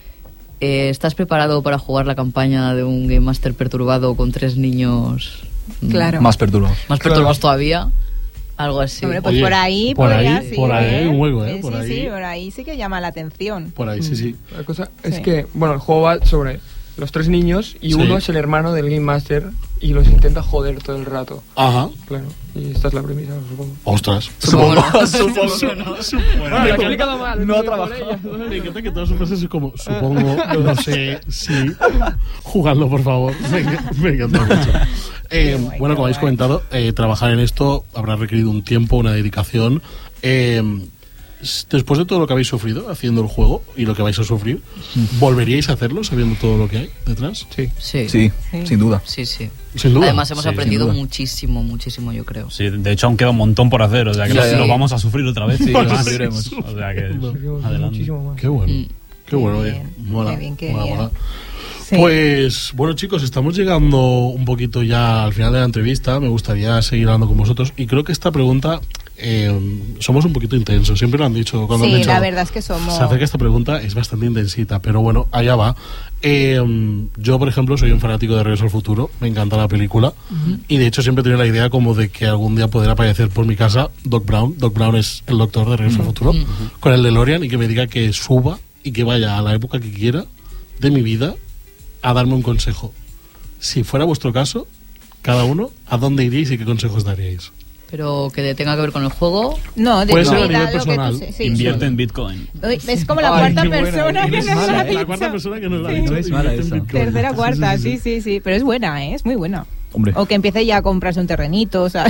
eh, ¿Estás preparado para jugar la campaña de un Game Master perturbado con tres niños mm, Claro. Más perturbados. más perturbados todavía? Algo así. Hombre, pues Oye, por ahí por podría, ahí- sí, por ahí ¿eh? hay un hueco, ¿eh? Sí, Por sí, ahí. sí, por ahí sí que llama la atención. Por ahí, sí, sí. La cosa es Sí. que, bueno, el juego va sobre los tres niños y Sí. uno es el hermano del Game Master y los intenta joder todo el rato. Ajá. Claro, y esta es la premisa, supongo. Ostras. Supongo no. Supongo no. Bueno, lo he explicado mal. no ha por trabajado. ella. Me encanta que todas sus frases es como, supongo, no sé, sí. Jugadlo, por favor. Me, me encanta mucho. Eh, Qué guay, bueno, qué como habéis guay. comentado, eh, trabajar en esto habrá requerido un tiempo, una dedicación. Eh, s- después de todo lo que habéis sufrido haciendo el juego y lo que vais a sufrir, ¿volveríais a hacerlo sabiendo todo lo que hay detrás? Sí. Sí. Sí, sin duda. Sí, sí. Sin duda. Además hemos Sí, sin aprendido duda. muchísimo, muchísimo, yo creo. Sí, de hecho aún queda un montón por hacer, o sea que Ya, lo, ya. lo vamos a sufrir otra vez. Sí, lo lo sufriremos. sufriremos. O sea que Sufrimos adelante. muchísimo más. Qué bueno. Mm. Qué bueno, Qué eh. bien, Mola, qué bien, qué mola, bien. mola. Sí. Pues bueno, chicos, estamos llegando un poquito ya al final de la entrevista. Me gustaría seguir hablando con vosotros y creo que esta pregunta eh, somos un poquito intensos. Siempre lo han dicho cuando Sí, han dicho, la verdad es que somos... se acerca esta pregunta, es bastante intensita, pero bueno, allá va. Eh, yo, por ejemplo, soy un fanático de Regreso al Futuro, me encanta la película y de hecho siempre he tenido la idea como de que algún día podrá aparecer por mi casa Doc Brown. Doc Brown es el doctor de Regreso al Futuro, con el DeLorean y que me diga que suba y que vaya a la época que quiera de mi vida a darme un consejo. Si fuera vuestro caso, cada uno, ¿a dónde iríais y qué consejos daríais? Pero que tenga que ver con el juego. No, de Puede tu ser a vida, nivel lo que tú personal. se- sí. Invierte en Bitcoin. Uy, es como la Ay, cuarta qué buena, persona no que es nos mala, lo ha ¿eh? dicho. La cuarta persona que nos lo ha Sí. dicho. No es mala invierte en esa. Bitcoin. Tercera, Sí, cuarta, sí, sí, sí, sí. Pero es buena, ¿eh? Es muy buena. Hombre. O que empiece ya a comprarse un terrenito, o sea,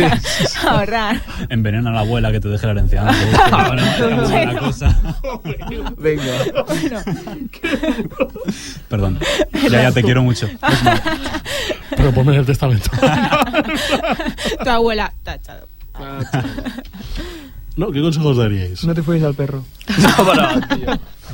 a ahorrar. Envenena a la abuela que te deje la herencia antes. Ahora es una buena cosa. Venga. Perdón. Ya, ya te quiero mucho. Pero ponme en el testamento. Tu abuela, tachado. No, ¿qué consejos daríais? No te fueres al perro. No, para, tío.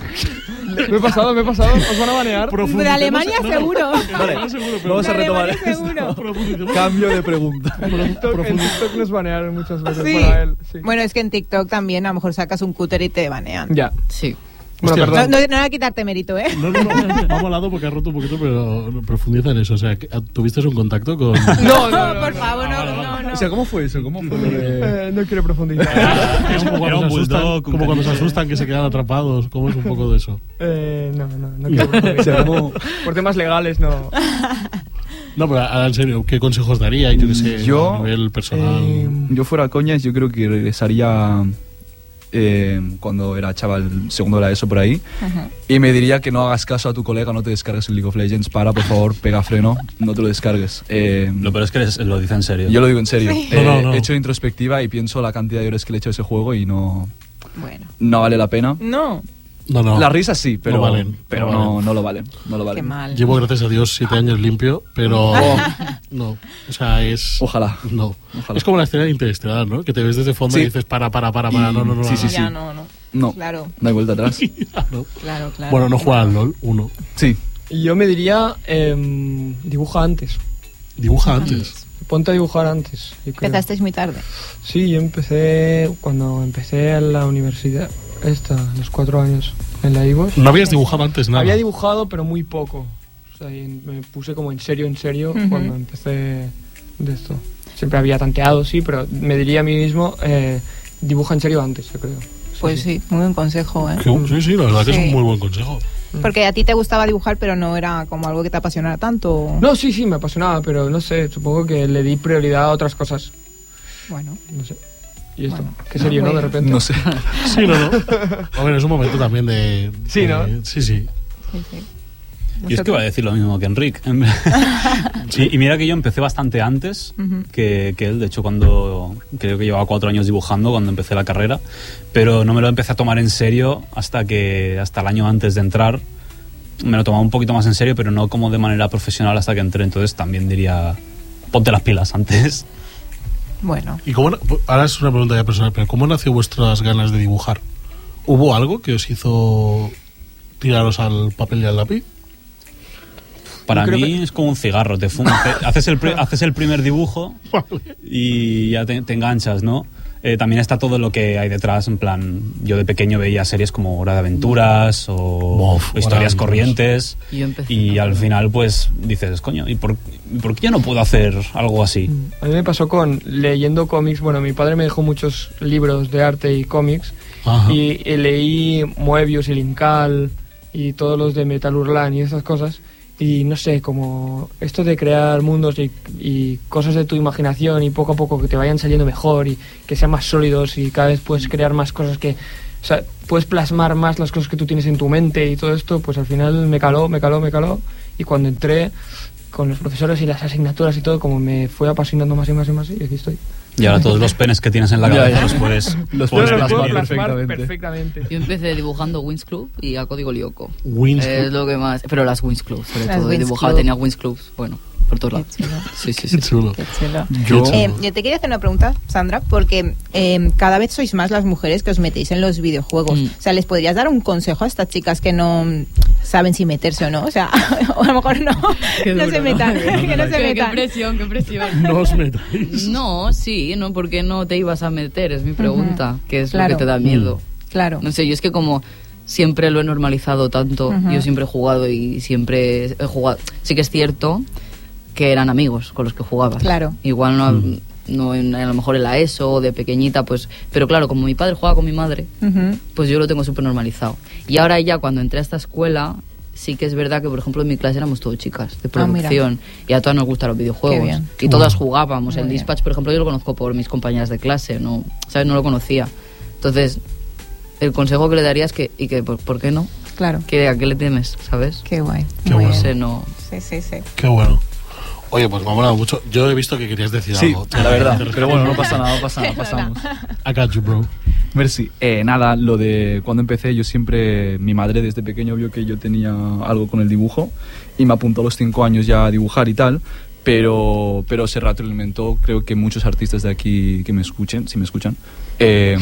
Me he pasado, me he pasado. ¿Os van a banear? De Alemania seguro. Vale, vamos a De retomar Alemania esto. seguro. Profundicemos. Cambio de pregunta. En TikTok, en TikTok nos banearon muchas veces Sí. para él. Sí. Bueno, es que en TikTok también a lo mejor sacas un cúter y te banean. Ya. Sí. Bueno, Hostia. No, perdón. no, no era quitarte mérito, ¿eh? No, no, no, me ha molado porque ha roto un poquito, pero no, profundiza en eso. O sea, que- ¿tuviste un contacto con...? No, no, no. Por no. favor, no, no, no. O sea, ¿cómo fue eso? ¿Cómo fue? lo de- Eh, no quiero profundizar. Es como Era cuando, un se asustan, bulldog, un como cuando se caniche. asustan que se quedan atrapados. ¿Cómo es un poco de eso? Eh, no, no, no quiero O sea, profundizar. ¿cómo- Por temas legales, no. No, pero ahora en serio, ¿qué consejos daría? Yo qué sé, Yo, a nivel personal. Eh, Yo fuera coñas, yo creo que regresaría eh, cuando era chaval, segundo de la ESO por ahí, y me diría que no hagas caso a tu colega, no te descargues el League of Legends, para, por favor, pega freno, no te lo descargues. Eh, Lo peor es que les- lo dice en serio. yo lo digo en serio. Sí. Eh, No, no, no. He hecho introspectiva y pienso la cantidad de horas que le he hecho a ese juego y no, Bueno. no vale la pena. No, No, no. Las risas sí, pero, No valen, pero no no, valen. no lo valen. No lo qué valen. mal. Llevo, gracias a Dios, siete años limpio, pero no. O sea, es... Ojalá. No. Ojalá. Es como la escena de Interestelar, ¿no? Que te ves desde fondo Sí. y dices, para, para, para, para, Y- no, no, no. sí, sí, no, sí. Ya no, no. No, Claro, no hay vuelta atrás. no. claro, claro. Bueno, no juega al LOL, uno. Sí. Y yo me diría, em, dibuja antes. Dibuja antes. Ponte a dibujar antes. yo creo. Empezasteis muy tarde. Sí, yo empecé cuando empecé en la universidad, esta, a los cuatro años, en la I V O S. No habías dibujado antes nada. Había dibujado, pero muy poco. O sea, y me puse como en serio, en serio, Ujú. cuando empecé de esto. Siempre había tanteado, sí, pero me diría a mí mismo, eh, dibuja en serio antes, yo creo. Pues sí, muy buen consejo, ¿eh? Que- Sí, sí, la verdad que es Sí. un muy buen consejo. Porque a ti te gustaba dibujar, pero no era como algo que te apasionara tanto. No, sí, sí, me apasionaba, pero no sé, supongo que le di prioridad a otras cosas. Bueno, No sé. ¿Y esto? Bueno, ¿Qué sería, muy no? De bien. repente. No sé. Sí, no, no. A ver, es un momento también de... Sí, de- ¿no? Sí, sí. sí, sí. Y es que iba a decir lo mismo que Enric. Sí, y mira que yo empecé bastante antes Ujú. que, que él. De hecho, cuando creo que llevaba cuatro años dibujando cuando empecé la carrera, pero no me lo empecé a tomar en serio hasta que hasta el año antes de entrar. Me lo tomaba un poquito más en serio, pero no como de manera profesional hasta que entré. Entonces también diría, ponte las pilas antes. Bueno, ¿Y cómo, na- ahora es una pregunta ya personal, pero ¿cómo nació vuestras ganas de dibujar? ¿Hubo algo que os hizo tiraros al papel y al lápiz? Para Yo creo mí que- es como un cigarro, te fumas, te- haces, el pri- haces el primer dibujo y ya te, te enganchas, ¿no? Eh, también está todo lo que hay detrás, en plan, yo de pequeño veía series como Hora de Aventuras o, Bof, o Historias Hora de Corrientes Yo empecé y a- al final pues dices, coño, ¿y por, y por qué yo no puedo hacer algo así? A mí me pasó con leyendo cómics. Bueno, mi padre me dejó muchos libros de arte y cómics. Ajá. Y eh, leí Moebius y Linkal y todos los de Metal Hurlan y esas cosas. Y no sé, como esto de crear mundos y, y cosas de tu imaginación y poco a poco que te vayan saliendo mejor y que sean más sólidos y cada vez puedes crear más cosas que... O sea, puedes plasmar más las cosas que tú tienes en tu mente y todo esto, pues al final me caló, me caló, me caló. Y cuando entré con los profesores y las asignaturas y todo, como me fue apasionando más y más y más y aquí estoy. Y ahora todos los penes que tienes en la Ya, cabeza ya. los puedes, Los puedes puedes Yo lo puedo plasmar. plasmar plasmar perfectamente. perfectamente. Yo empecé dibujando Wings Club y a Código Lyoko. Wings Es Club. lo que más... Pero las Wings Club, sobre Las todo. Y Wings dibujaba, Club. tenía Wings Clubs, bueno, por todos Qué lados. chulo. Sí, sí, sí. Qué chulo. Qué chulo. Yo- Eh, yo te quería hacer una pregunta, Sandra, porque eh, cada vez sois más las mujeres que os metéis en los videojuegos. Mm. O sea, ¿les podrías dar un consejo a estas chicas que no mm, saben si meterse o no? O sea, o a lo mejor no, Qué no duro, se ¿no? metan, que no se Qué, qué metan. presión, qué presión. No os metáis. No, sí, ¿no? ¿Por qué no te ibas a meter? Es mi pregunta, que es Claro. lo que te da miedo. Claro. No sé, yo es que como siempre lo he normalizado tanto, Ujú. yo siempre he jugado y siempre he jugado. Sí que es cierto que eran amigos con los que jugabas. Claro. Igual no, no en- a lo mejor en la ESO o de pequeñita, pues... Pero claro, como mi padre jugaba con mi madre, Ujú. pues yo lo tengo súper normalizado. Y ahora ya cuando entré a esta escuela, sí que es verdad que, por ejemplo, en mi clase éramos todos chicas de Ah, mira. producción y a todas nos gustan los videojuegos. Qué bien. Y todas jugábamos. Muy El bien. Dispatch, por ejemplo, yo lo conozco por mis compañeras de clase, no, ¿sabes? No lo conocía. Entonces, el consejo que le daría es que, y que, ¿por, por qué no? Claro. Que ¿a qué le temes, sabes? Qué guay. Qué Muy bueno. No bien. sé, no... Sí, sí, sí. Qué bueno. Oye, pues me ha molado mucho. Yo he visto que querías decir Sí, algo. la verdad. Pero bueno, no pasa nada, no pasa nada, pasamos. I got you, bro. Merci. Eh, nada, lo de cuando empecé, yo siempre, mi madre desde pequeño vio que yo tenía algo con el dibujo y me apuntó a los cinco años ya a dibujar y tal, pero, pero se retroalimentó, creo que muchos artistas de aquí que me escuchen, si me escuchan, eh,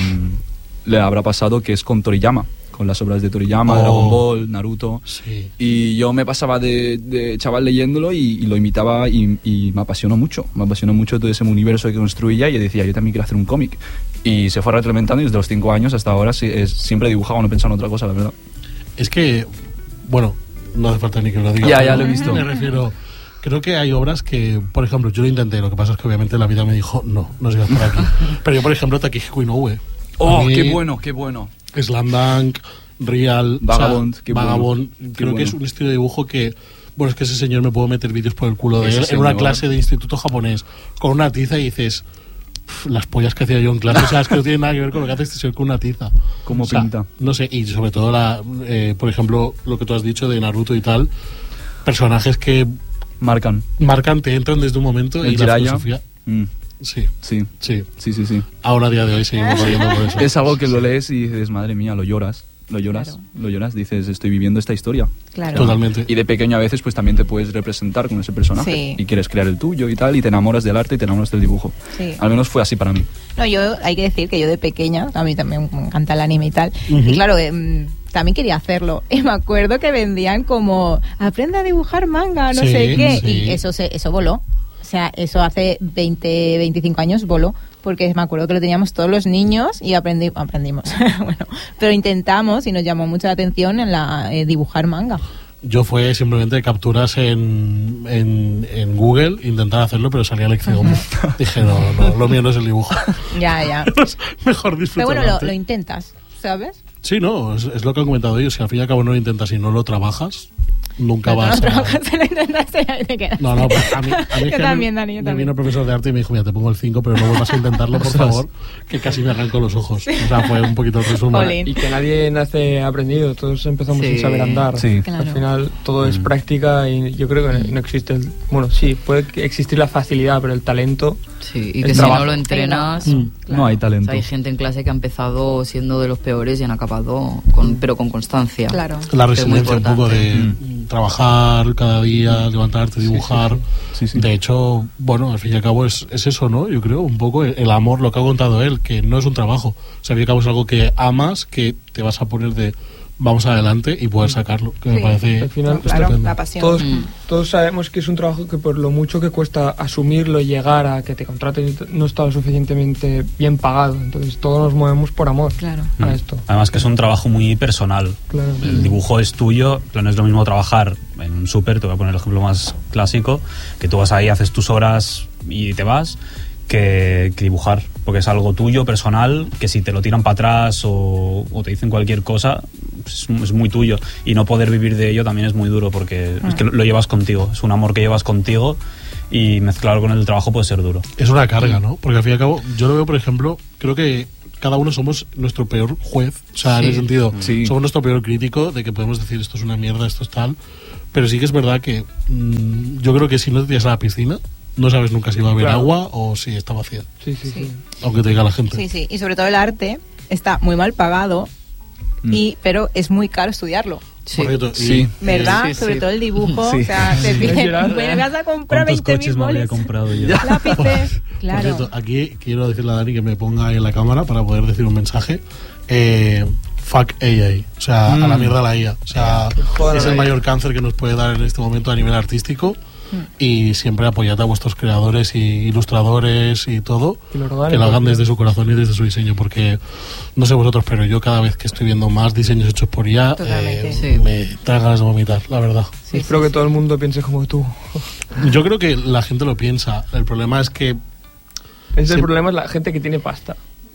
le habrá pasado que es con Toriyama, con las obras de Toriyama, Oh. Dragon Ball, Naruto. Sí. Y yo me pasaba de, de chaval leyéndolo y, y lo imitaba y, y me apasionó mucho. Me apasionó mucho todo ese universo que construía y yo decía, yo también quiero hacer un cómic. Y se fue retroalimentando y desde los cinco años hasta ahora sí, es, siempre he dibujado, no he pensado en otra cosa, la verdad. Es que, bueno, no hace falta ni que lo diga. Ya, pero ya lo he visto. Me refiero, creo que hay obras que, por ejemplo, yo lo intenté, lo que pasa es que obviamente la vida me dijo, no, no sigas por aquí. Pero yo, por ejemplo, Takehiko Inoue. ¡Oh, A mí, qué bueno, qué bueno! Slam Dunk, Real, Vagabond, o sea, qué bueno, Vagabond, qué creo que bueno. es un estilo de dibujo que, bueno, es que ese señor me puedo meter vídeos por el culo de Ese él en una señor. clase de instituto japonés con una tiza y dices, "Pf, las pollas que hacía yo en clase, o sea, es que no tiene nada que ver con lo que hace este señor con una tiza. Cómo O sea, pinta. No sé, y sobre todo, la, eh, por ejemplo, lo que tú has dicho de Naruto y tal, personajes que Marcan. marcan, te entran desde un momento El y la Jiraiya. filosofía, Mm, sí, sí, sí. sí, sí, sí. Ahora a día de hoy seguimos leyendo por eso. Es algo que lo lees y dices, madre mía, lo lloras. Lo lloras, Claro. lo lloras, dices, estoy viviendo esta historia. Claro. Totalmente. Y de pequeño a veces pues también te puedes representar con ese personaje Sí. y quieres crear el tuyo y tal y te enamoras del arte y te enamoras del dibujo. Sí. Al menos fue así para mí. No, yo hay que decir que yo de pequeña, a mí también me encanta el anime y tal, Ujú. y claro, em, también quería hacerlo. Y me acuerdo que vendían como, aprende a dibujar manga, no Sí, sé qué, sí. y eso se, eso voló. O sea, eso hace veinte, veinticinco años voló, porque me acuerdo que lo teníamos todos los niños y aprendi, aprendimos, bueno, pero intentamos y nos llamó mucho la atención en la eh, dibujar manga. Yo fue simplemente capturas en, en, en Google, intentar hacerlo, pero salía lección. Dije, no, no, lo mío no es el dibujo. Ya, ya. Mejor Pero disfrutar. bueno, del lo, arte. lo intentas, ¿sabes? Sí, no, es, es lo que han comentado ellos. Si al fin y al cabo no lo intentas y no lo trabajas, nunca Pero tú vas no a... trabajas, lo intentaste y ahí te quedas. No, no, pues a mí, a mí es Yo que también, me, Dani, yo me también. vino el profesor de arte y me dijo, mira, te pongo el cinco, pero no vuelvas a intentarlo, por favor, que casi me arranco los ojos. O sea, fue un poquito el resumen. Jolín. Y que nadie nace aprendido, todos empezamos Sí. sin saber andar. Sí. Claro. Al final todo es práctica y yo creo que no existe el... Bueno, sí, puede existir la facilidad, pero el talento... Sí, y El que si trabajo. no lo entrenas... Mm. No hay O talento. sea, hay gente en clase que ha empezado siendo de los peores y han acabado, con, pero con constancia. Claro. La Que es muy resiliencia un poco de importante. trabajar cada día, levantarte, dibujar. Sí, sí. De hecho, bueno, al fin y al cabo es, es eso, ¿no? Yo creo, un poco el, el amor, lo que ha contado él, que no es un trabajo. O sea, al fin y al cabo es algo que amas, que te vas a poner de vamos adelante y poder sacarlo, que me Sí. parece Al final, No, claro, estupendo. la pasión. Todos, Mm. todos sabemos que es un trabajo que por lo mucho que cuesta asumirlo, llegar a que te contraten, no está lo suficientemente bien pagado. Entonces todos nos movemos por amor Claro. a Mm. esto. Además que es un trabajo muy personal. Claro. El dibujo es tuyo, pero no es lo mismo trabajar en un súper, te voy a poner el ejemplo más clásico, que tú vas ahí, haces tus horas y te vas, que, que dibujar, porque es algo tuyo, personal, que si te lo tiran para atrás o, o te dicen cualquier cosa, pues es, es muy tuyo. Y no poder vivir de ello también es muy duro, porque es que lo, lo llevas contigo, es un amor que llevas contigo y mezclarlo con el trabajo puede ser duro. Es una carga, ¿no? Porque al fin y al cabo, yo lo veo, por ejemplo, creo que cada uno somos nuestro peor juez, o sea, Sí. en el sentido, Sí. somos nuestro peor crítico de que podemos decir esto es una mierda, esto es tal, pero sí que es verdad que mmm, yo creo que si no te tiras a la piscina, no sabes nunca si va a haber Claro. agua o si está vacía, Sí, sí, Sí. sí. aunque te diga la gente. Sí, sí. Y sobre todo el arte está muy mal pagado, Mm. y pero es muy caro estudiarlo. Sí. Correcto. Y, Sí. ¿Verdad? Sí, sí, sobre sí. todo el dibujo. Sí. O sea, te Sí, piden, llorar, "Pues ¿eh? vas a comprar ¿Cuántos veinte coches mil me habría boles, comprado yo? lápices". Por Claro. cierto, aquí quiero decirle a Dani que me ponga ahí en la cámara para poder decir un mensaje. Eh, fuck A I, o sea, Mm. a la mierda la I A. O sea, Joder, es la el I A. mayor cáncer que nos puede dar en este momento a nivel artístico. Y siempre apoyad a vuestros creadores y ilustradores y todo, Y lo orgánico, que lo hagan tío. desde su corazón y desde su diseño, porque no sé vosotros, pero yo cada vez que estoy viendo más diseños hechos por I A, Totalmente. eh, Sí. me trae ganas de vomitar, la verdad. Sí, Espero sí, que sí. todo el mundo piense como tú. Yo creo que la gente lo piensa, el problema es que Ese Sí. el problema es la gente que tiene pasta.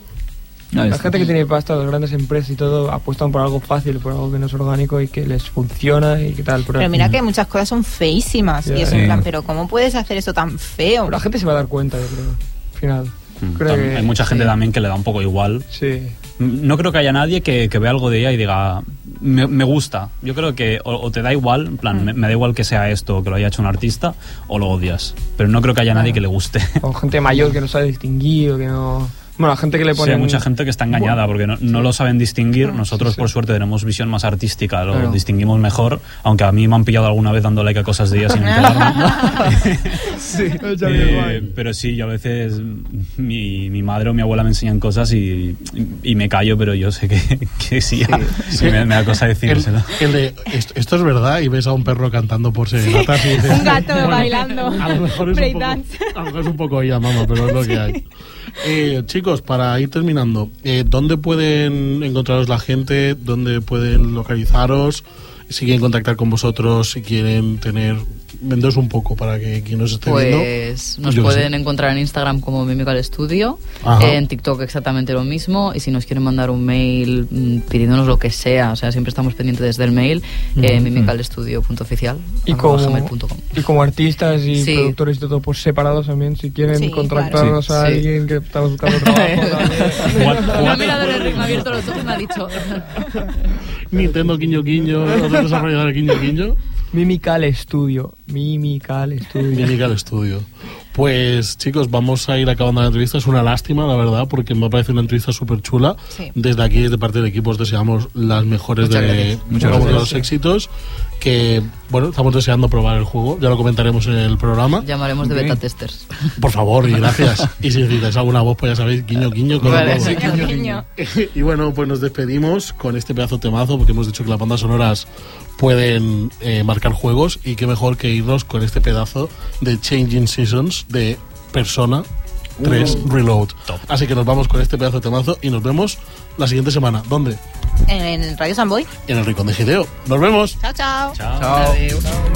Ahí La está. gente que tiene pasta, las grandes empresas y todo, apuestan por algo fácil, por algo que no es orgánico y que les funciona y que tal. Pero, Pero mira que muchas cosas son feísimas. Ya, y es sí. en plan, pero ¿cómo puedes hacer esto tan feo? pero la gente se va a dar cuenta, yo creo. Al final. Mm. Creo que- Hay mucha gente sí. también que le da un poco igual. Sí. No creo que haya nadie que, que vea algo de ella y diga, me, me gusta. Yo creo que o, o te da igual, en plan, me, me da igual que sea esto o que lo haya hecho un artista, o lo odias. Pero no creo que haya nadie que le guste. O gente mayor que no sabe distinguir o que no... Bueno, la gente que le Sí, pone... hay mucha gente que está engañada porque no, no lo saben distinguir. Nosotros, sí, sí. por suerte, tenemos visión más artística, lo Claro. distinguimos mejor. Aunque a mí me han pillado alguna vez dando like a cosas de ella sin enterarme. Sí, Eh, pero sí, yo a veces mi, mi madre o mi abuela me enseñan cosas y, y me callo, pero yo sé que, que sí, sí, me, me da cosa el, decírselo. el de esto, esto es verdad y ves a un perro cantando por serenatas y dices, Un gato bailando a lo mejor es un breakdance. poco, a lo mejor es un poco ella, mamá, pero es lo que hay. Eh, chicos, para ir terminando, eh, ¿dónde pueden encontraros la gente? ¿Dónde pueden localizaros? Si quieren contactar con vosotros, si quieren tener... Vendeos un poco para que quien nos esté viendo... Pues nos yo qué pueden sé. encontrar en Instagram como Mimical Studio, Ajá. en TikTok exactamente lo mismo, y si nos quieren mandar un mail mm, pidiéndonos lo que sea, o sea, siempre estamos pendientes desde el mail, eh, mimicalstudio punto oficial Y arroba como, gmail punto com. y como artistas y Sí. productores y todo, pues separados también, si quieren Sí, contratarnos claro. a Sí. alguien que estamos buscando trabajo también. No ha mirado el ritmo abierto los ojos y me ha dicho Nintendo Quiño Quiño, los desarrolladores Quiño Quiño. Mimical Studio. Mimical Studio. Mimical Studio. Pues chicos, vamos a ir acabando la entrevista. Es una lástima, la verdad, porque me parece una entrevista súper chula. Sí. Desde aquí, desde parte del equipo, os deseamos las mejores Muchas de gracias. Muchas vamos, gracias. los éxitos. Que, bueno, estamos deseando probar el juego. Ya lo comentaremos en el programa. llamaremos de Ok. beta testers. Por favor, y gracias. Y si necesitáis alguna voz, pues ya sabéis, guiño, guiño. Con Vale, todo. sí. Guiño, guiño. Y bueno, pues nos despedimos con este pedazo de temazo, porque hemos dicho que las bandas sonoras pueden eh, marcar juegos, y qué mejor que irnos con este pedazo de Changing Seasons de Persona tres Reload. Así que nos vamos con este pedazo de temazo y nos vemos la siguiente semana. ¿Dónde? En Radio Samboy. En el Rincón de Hideo. ¡Nos vemos! Chao, chao. Chao. Chao. Adiós.